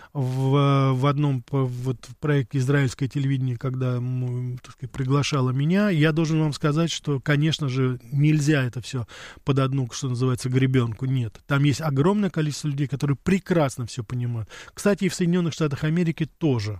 в, в одном вот, в проекте «Израильское телевидение», когда, так сказать, приглашало меня. Я должен вам сказать, что, конечно же, нельзя это все под одну, что называется, гребенку. Нет. Там есть огромное количество людей, которые прекрасно все понимают. Кстати, и в Соединенных Штатах Америки тоже.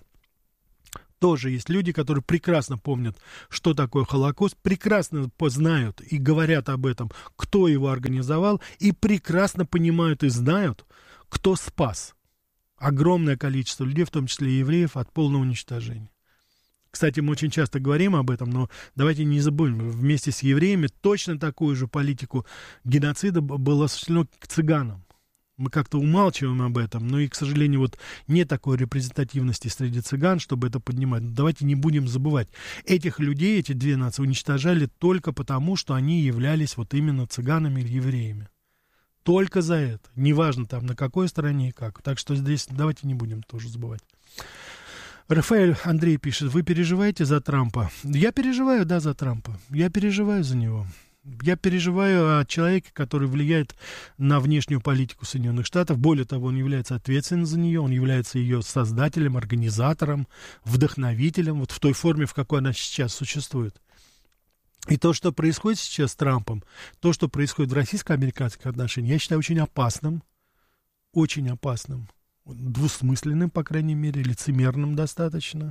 Тоже есть люди, которые прекрасно помнят, что такое Холокост, прекрасно знают и говорят об этом, кто его организовал, и прекрасно понимают и знают, кто спас огромное количество людей, в том числе и евреев, от полного уничтожения. Кстати, мы очень часто говорим об этом, но давайте не забудем, вместе с евреями точно такую же политику геноцида было осуществлено к цыганам. Мы как-то умалчиваем об этом, но и, к сожалению, вот нет такой репрезентативности среди цыган, чтобы это поднимать. Но давайте не будем забывать. Этих людей, эти две нации уничтожали только потому, что они являлись вот именно цыганами или евреями. Только за это. Неважно там на какой стороне и как. Так что здесь давайте не будем тоже забывать. Рафаэль Андрей пишет, вы переживаете за Трампа? Я переживаю, да, за Трампа. Я переживаю за него. Я переживаю о человеке, который влияет на внешнюю политику Соединенных Штатов. Более того, он является ответственным за нее, он является ее создателем, организатором, вдохновителем, вот в той форме, в какой она сейчас существует. И то, что происходит сейчас с Трампом, то, что происходит в российско-американских отношениях, я считаю очень опасным, очень опасным, двусмысленным, по крайней мере, лицемерным достаточно.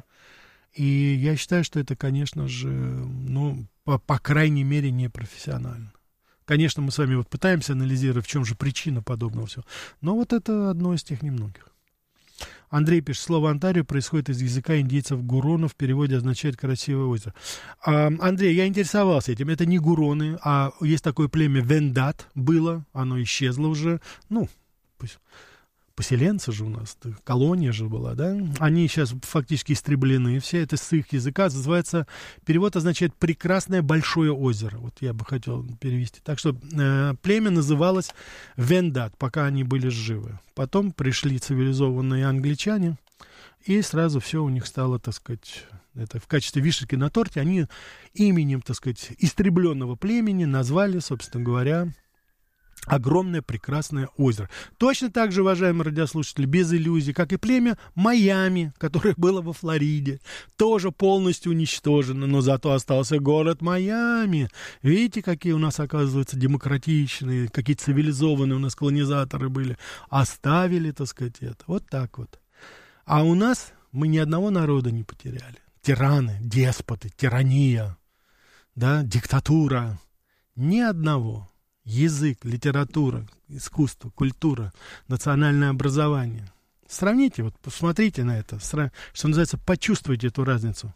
И я считаю, что это, конечно же, ну, по, по крайней мере, непрофессионально. Конечно, мы с вами вот пытаемся анализировать, в чем же причина подобного всего. Но вот это одно из тех немногих. Андрей пишет, слово «Онтарио» происходит из языка индейцев гурону, в переводе означает «красивое озеро». А, Андрей, я интересовался этим. Это не гуроны, а есть такое племя Вендат было, оно исчезло уже, ну, пусть... Поселенцы же у нас, колония же была, да? Они сейчас фактически истреблены, все это с их языка называется, перевод означает «прекрасное большое озеро». Вот я бы хотел перевести. Так что э, племя называлось Вендат, пока они были живы. Потом пришли цивилизованные англичане, и сразу все у них стало, так сказать, это в качестве вишенки на торте. Они именем, так сказать, истребленного племени назвали, собственно говоря, огромное прекрасное озеро. Точно так же, уважаемые радиослушатели, без иллюзий, как и племя Майами, которое было во Флориде, тоже полностью уничтожено, но зато остался город Майами. Видите, какие у нас, оказывается, демократичные, какие цивилизованные у нас колонизаторы были. Оставили, так сказать, это. Вот так вот. А у нас мы ни одного народа не потеряли. Тираны, деспоты, тирания, да, диктатура. Ни одного. Язык, литература, искусство, культура, национальное образование. Сравните, вот посмотрите на это, что называется, почувствуйте эту разницу.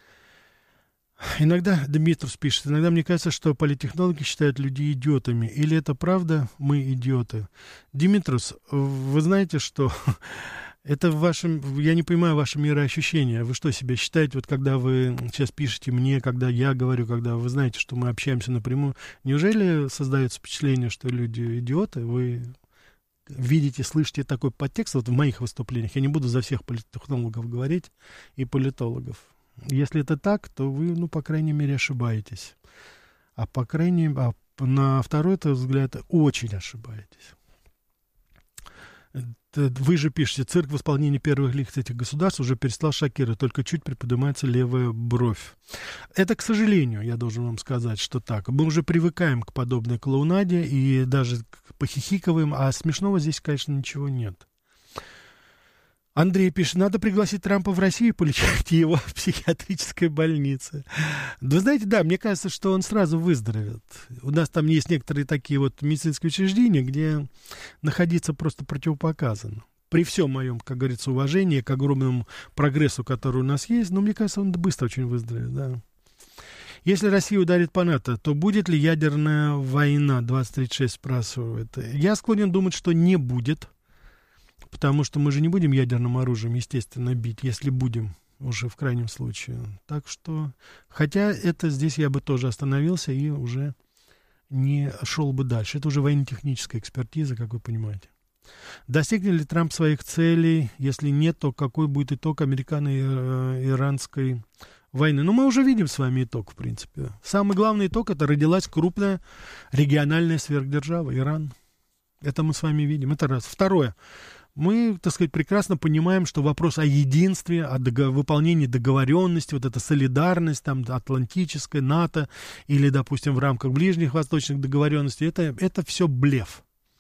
Иногда, Дмитров пишет, иногда мне кажется, что политтехнологи считают людей идиотами. Или это правда, мы идиоты? Димитрос, вы знаете, что это в вашем, я не понимаю ваше мироощущение. Вы что себя считаете, вот когда вы сейчас пишете мне, когда я говорю, когда вы знаете, что мы общаемся напрямую, неужели создается впечатление, что люди идиоты? Вы видите, слышите такой подтекст вот в моих выступлениях. Я не буду за всех политтехнологов говорить и политологов. Если это так, то вы, ну, по крайней мере, ошибаетесь. А по крайней мере, а на второй взгляд, очень ошибаетесь. Вы же пишете, цирк в исполнении первых лиц этих государств уже перестал шокировать, только чуть приподнимается левая бровь. Это, к сожалению, я должен вам сказать, что так. Мы уже привыкаем к подобной клоунаде и даже похихикиваем, а смешного здесь, конечно, ничего нет. Андрей пишет, надо пригласить Трампа в Россию и полечить его в психиатрической больнице. Вы знаете, да, мне кажется, что он сразу выздоровеет. У нас там есть некоторые такие вот медицинские учреждения, где находиться просто противопоказано. При всем моем, как говорится, уважении к огромному прогрессу, который у нас есть, но мне кажется, он быстро очень выздоровеет, да. Если Россия ударит по НАТО, то будет ли ядерная война? двадцать тридцать шесть спрашивает. Я склонен думать, что не будет. Потому что мы же не будем ядерным оружием, естественно, бить, если будем уже в крайнем случае. Так что, хотя это здесь я бы тоже остановился и уже не шел бы дальше. Это уже военно-техническая экспертиза, как вы понимаете. Достигнет ли Трамп своих целей? Если нет, то какой будет итог американо-иранской войны? Ну, мы уже видим с вами итог, в принципе. Самый главный итог — это родилась крупная региональная сверхдержава Иран. Это мы с вами видим. Это раз. Второе. Мы, так сказать, прекрасно понимаем, что вопрос о единстве, о договор- выполнении договоренности, вот эта солидарность, там, атлантическая, НАТО, или, допустим, в рамках ближних восточных договоренностей, это, это все блеф.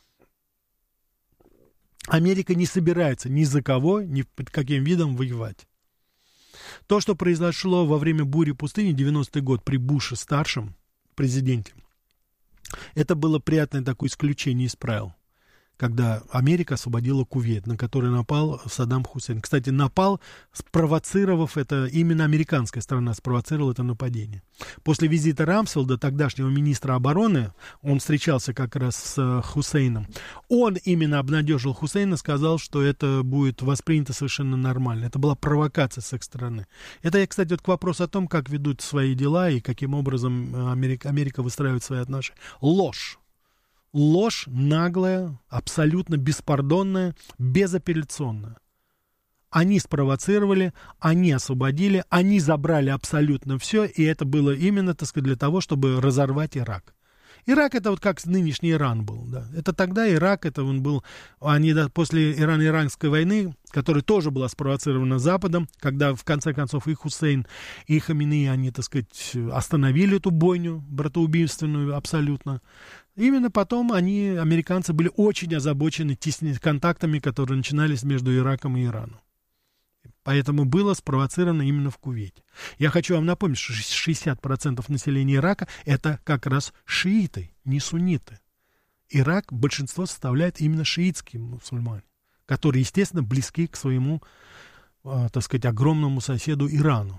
Америка не собирается ни за кого, ни под каким видом воевать. То, что произошло во время бури пустыни, девяностый год, при Буше-старшем президенте, это было приятное такое исключение из правил, когда Америка освободила Кувейт, на который напал Саддам Хусейн. Кстати, напал, спровоцировав это, именно американская сторона спровоцировала это нападение. После визита Рамсфелда, тогдашнего министра обороны, он встречался как раз с Хусейном, он именно обнадежил Хусейна, сказал, что это будет воспринято совершенно нормально. Это была провокация с их стороны. Это, кстати, вот к вопросу о том, как ведут свои дела и каким образом Америка, Америка выстраивает свои отношения. Ложь. Ложь наглая, абсолютно беспардонная, безапелляционная. Они спровоцировали, они освободили, они забрали абсолютно все, и это было именно, так сказать, для того, чтобы разорвать Ирак. Ирак — это вот как нынешний Иран был, да. Это тогда Ирак, это он был, они да, после Ирано-Иранской войны, которая тоже была спровоцирована Западом, когда в конце концов и Хусейн, и Хаминеи, они, так сказать, остановили эту бойню братоубийственную абсолютно. Именно потом они, американцы, были очень озабочены тесными контактами, которые начинались между Ираком и Ираном. Поэтому было спровоцировано именно в Кувейте. Я хочу вам напомнить, что шестьдесят процентов населения Ирака — это как раз шииты, не сунниты. Ирак большинство составляет именно шиитские мусульмане, которые, естественно, близки к своему, э, так сказать, огромному соседу Ирану.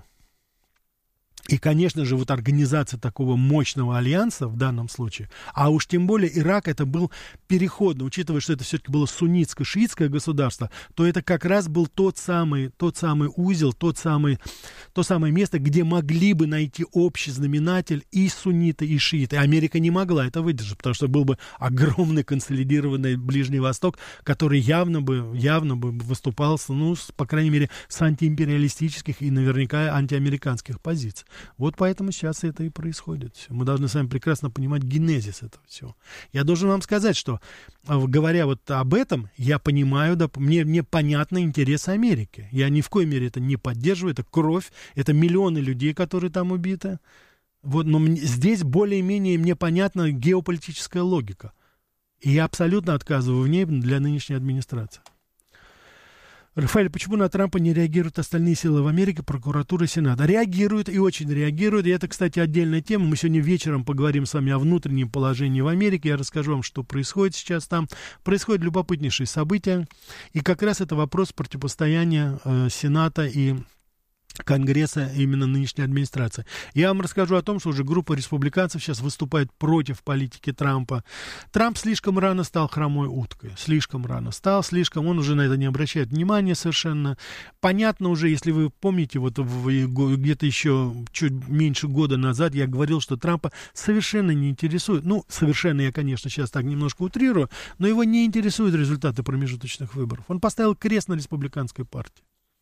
И, конечно же, вот организация такого мощного альянса в данном случае, а уж тем более Ирак, это был переходно, учитывая, что это все-таки было суннитское, шиитское государство, то это как раз был тот самый, тот самый узел, тот самый, то самое место, где могли бы найти общий знаменатель и сунниты, и шииты. Америка не могла это выдержать, потому что был бы огромный консолидированный Ближний Восток, который явно бы, явно бы выступал, ну, с, по крайней мере, с антиимпериалистических и наверняка антиамериканских позиций. Вот поэтому сейчас это и происходит. Мы должны с вами прекрасно понимать генезис этого всего. Я должен вам сказать, что, говоря вот об этом, я понимаю, да, мне, мне понятны интересы Америки. Я ни в коей мере это не поддерживаю, это кровь, это миллионы людей, которые там убиты. Вот, но мне, здесь более-менее мне понятна геополитическая логика. И я абсолютно отказываю в ней для нынешней администрации. Рафаэль, почему на Трампа не реагируют остальные силы в Америке, прокуратура и Сенат? Реагируют и очень реагируют. И это, кстати, отдельная тема. Мы сегодня вечером поговорим с вами о внутреннем положении в Америке. Я расскажу вам, что происходит сейчас там. Происходят любопытнейшие события. И как раз это вопрос противостояния э, Сената и Конгресса именно нынешней администрации. Я вам расскажу о том, что уже группа республиканцев сейчас выступает против политики Трампа. Трамп слишком рано стал хромой уткой. Слишком рано стал, слишком, он уже на это не обращает внимания совершенно. Понятно уже, если вы помните, вот где-то еще чуть меньше года назад я говорил, что Трампа совершенно не интересует, ну, совершенно я, конечно, сейчас так немножко утрирую, но его не интересуют результаты промежуточных выборов. Он поставил крест на республиканской партии.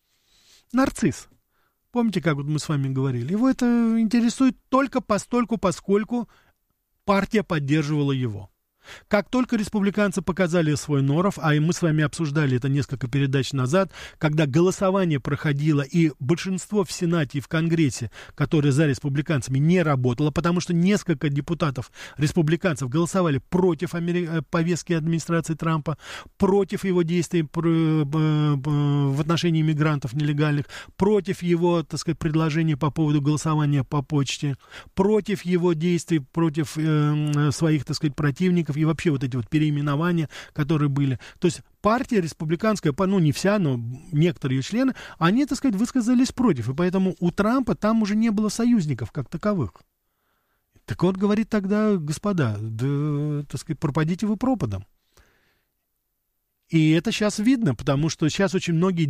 Нарцисс. Помните, как вот мы с вами говорили? Его это интересует только постольку, поскольку партия поддерживала его. Как только республиканцы показали свой норов, а мы с вами обсуждали это несколько передач назад, когда голосование проходило, и большинство в Сенате и в Конгрессе, которое за республиканцами, не работало, потому что несколько депутатов республиканцев голосовали против Амери... повестки администрации Трампа, против его действий в отношении мигрантов нелегальных, против его, так сказать, предложений по поводу голосования по почте, против его действий, против э, своих, так сказать, противников, и вообще вот эти вот переименования, которые были. То есть партия республиканская, ну не вся, но некоторые ее члены, они, так сказать, высказались против. И поэтому у Трампа там уже не было союзников как таковых. Так вот, говорит тогда, господа, да, так сказать, пропадите вы пропадом. И это сейчас видно, потому что сейчас очень многие,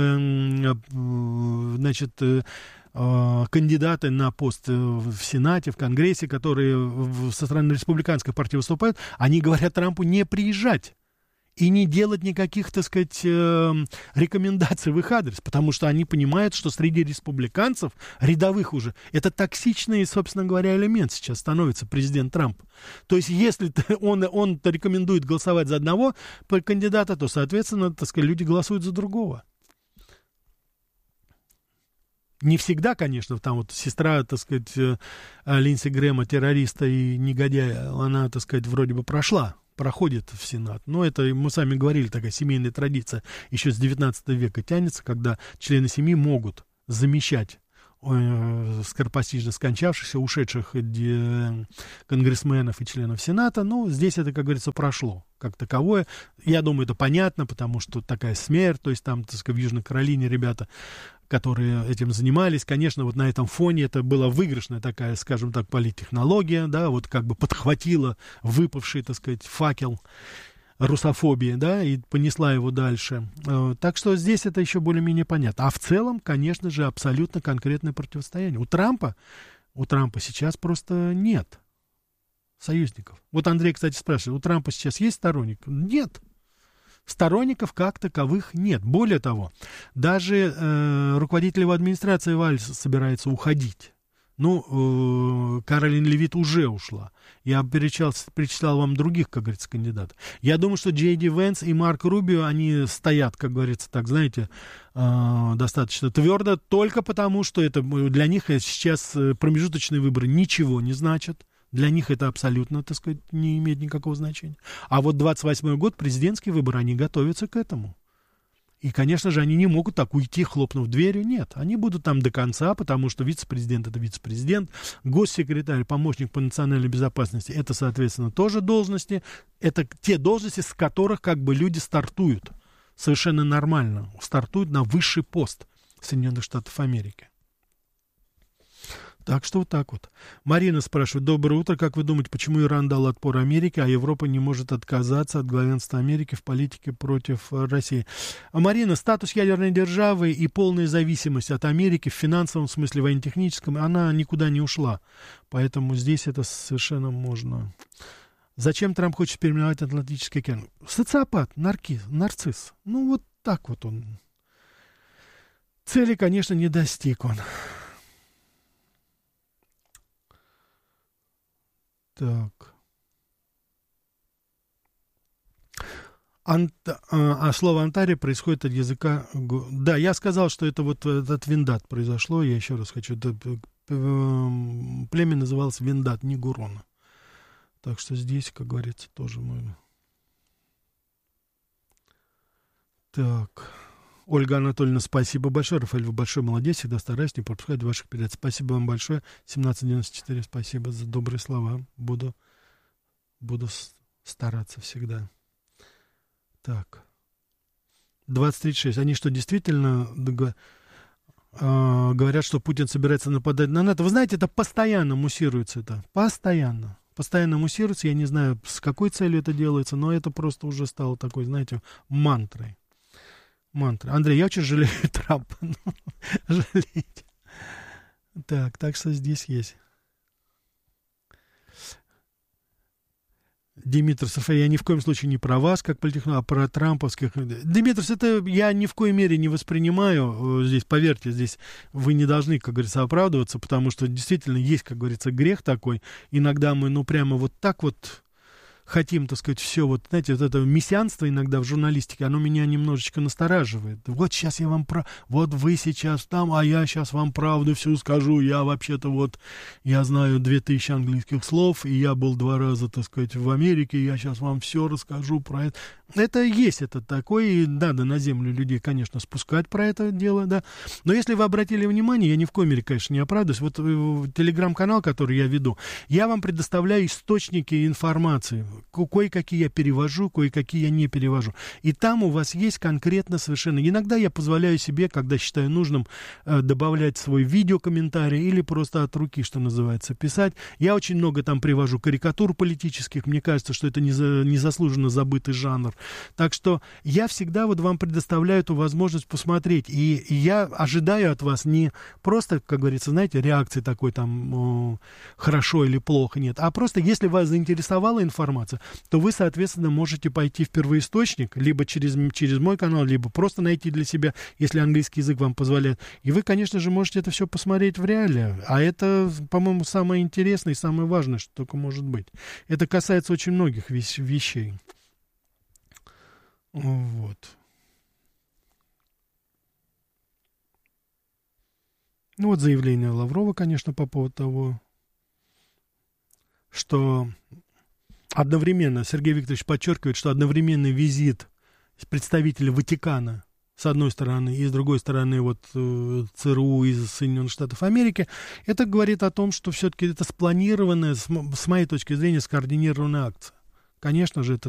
значит, кандидаты на пост в Сенате, в Конгрессе, которые со стороны республиканской партии выступают, они говорят Трампу не приезжать. и не делать никаких, так сказать, э, рекомендаций в их адрес, потому что они понимают, что среди республиканцев, рядовых уже, это токсичный, собственно говоря, элемент сейчас становится президент Трамп. То есть, если он, он рекомендует голосовать за одного кандидата, то, соответственно, так сказать, люди голосуют за другого. Не всегда, конечно, там вот сестра, так сказать, Линдси Грэма, террориста и негодяя, она, так сказать, вроде бы прошла, проходит в Сенат. Но это, мы сами говорили, такая семейная традиция еще с девятнадцатого века тянется, когда члены семьи могут замещать э, скоропостижно скончавшихся, ушедших э, конгрессменов и членов Сената. Ну, здесь это, как говорится, прошло как таковое. Я думаю, это понятно, потому что такая смерть, то есть там, так сказать, в Южной Каролине ребята, которые этим занимались, конечно, вот на этом фоне это была выигрышная такая, скажем так, политтехнология, да, вот как бы подхватила выпавший, так сказать, факел русофобии, да, и понесла его дальше. Так что здесь это еще более-менее понятно. А в целом, конечно же, абсолютно конкретное противостояние. У Трампа, у Трампа сейчас просто нет союзников. Вот Андрей, кстати, спрашивает, у Трампа сейчас есть сторонник? Нет. Сторонников как таковых нет. Более того, даже э, руководитель его администрации Вальс собирается уходить. Ну, э, Каролин Левит уже ушла. Я перечислял, перечислял вам других, как говорится, кандидатов. Я думаю, что Джей Ди Венс и Марко Рубио, они стоят, как говорится, так, знаете, э, достаточно твердо, только потому, что это для них сейчас промежуточные выборы ничего не значат. Для них это абсолютно, так сказать, не имеет никакого значения. А вот двадцать восьмой год, президентские выборы, они готовятся к этому. И, конечно же, они не могут так уйти, хлопнув дверью. Нет, они будут там до конца, потому что вице-президент — это вице-президент, госсекретарь, помощник по национальной безопасности — это, соответственно, тоже должности. Это те должности, с которых как бы люди стартуют. Совершенно нормально. Стартуют на высший пост Соединенных Штатов Америки. Так что вот так вот. Марина спрашивает. Доброе утро. Как вы думаете, почему Иран дал отпор Америке, а Европа не может отказаться от главенства Америки в политике против России? А, Марина, статус ядерной державы и полная зависимость от Америки в финансовом смысле, военно-техническом, она никуда не ушла. Поэтому здесь это совершенно можно. Зачем Трамп хочет переименовать Атлантический океан? Социопат, нарки, нарцисс. Ну, вот так вот он. Цели, конечно, не достиг он. Так. Ант, а, а слово Антария происходит от языка... Да, я сказал, что это вот от Виндат произошло. Я еще раз хочу... Это, племя называлось Виндат, не Гурона. Так что здесь, как говорится, тоже мы... Так... Ольга Анатольевна, спасибо большое. Рафаэль, вы большой молодец. Всегда стараюсь не пропускать ваших передач. Спасибо вам большое. семнадцать девяносто четыре, спасибо за добрые слова. Буду, буду стараться всегда. Так. двадцать тридцать шесть. Они что, действительно говорят, что Путин собирается нападать на НАТО? Вы знаете, это постоянно муссируется. Это постоянно. Постоянно муссируется. Я не знаю, с какой целью это делается, но это просто уже стало такой, знаете, мантрой. Мантра. Андрей, я очень жалею Трампа. Жалеть. Так, так что здесь есть. Димитрос, я ни в коем случае не про вас, как политтехнолог, а про трамповских. Димитрос, это я ни в коей мере не воспринимаю. Здесь, поверьте, здесь вы не должны, как говорится, оправдываться, потому что действительно есть, как говорится, грех такой. Иногда мы, ну, прямо вот так вот хотим, так сказать, все, вот, знаете, вот это мессианство иногда в журналистике, оно меня немножечко настораживает. Вот сейчас я вам про... Вот вы сейчас там, а я сейчас вам правду всю скажу. Я вообще-то вот, я знаю две тысячи английских слов, и я был два раза, так сказать, в Америке, я сейчас вам все расскажу про это. Это есть это такое, и надо на землю людей, конечно, спускать про это дело, да. Но если вы обратили внимание, я ни в коей мере, конечно, не оправдываюсь, вот телеграм-канал, который я веду, я вам предоставляю источники информации. Кое-какие я перевожу, кое-какие я не перевожу. И там у вас есть конкретно совершенно... Иногда я позволяю себе, когда считаю нужным, добавлять свой видеокомментарий или просто от руки, что называется, писать. Я очень много там привожу карикатур политических. Мне кажется, что это незаслуженно забытый жанр. Так что я всегда вот вам предоставляю эту возможность посмотреть. И, и я ожидаю от вас не просто, как говорится, знаете, реакции такой там хорошо или плохо, нет. А просто, если вас заинтересовала информация, информация, то вы, соответственно, можете пойти в первоисточник, либо через, через мой канал, либо просто найти для себя, если английский язык вам позволяет. И вы, конечно же, можете это все посмотреть в реале. А это, по-моему, самое интересное и самое важное, что только может быть. Это касается очень многих вещей. Вот. Ну вот заявление Лаврова, конечно, по поводу того, что одновременно, Сергей Викторович подчеркивает, что одновременный визит представителя Ватикана, с одной стороны, и с другой стороны, вот ЦРУ из Соединенных Штатов Америки, это говорит о том, что все-таки это спланированная, с моей точки зрения, скоординированная акция. Конечно же, это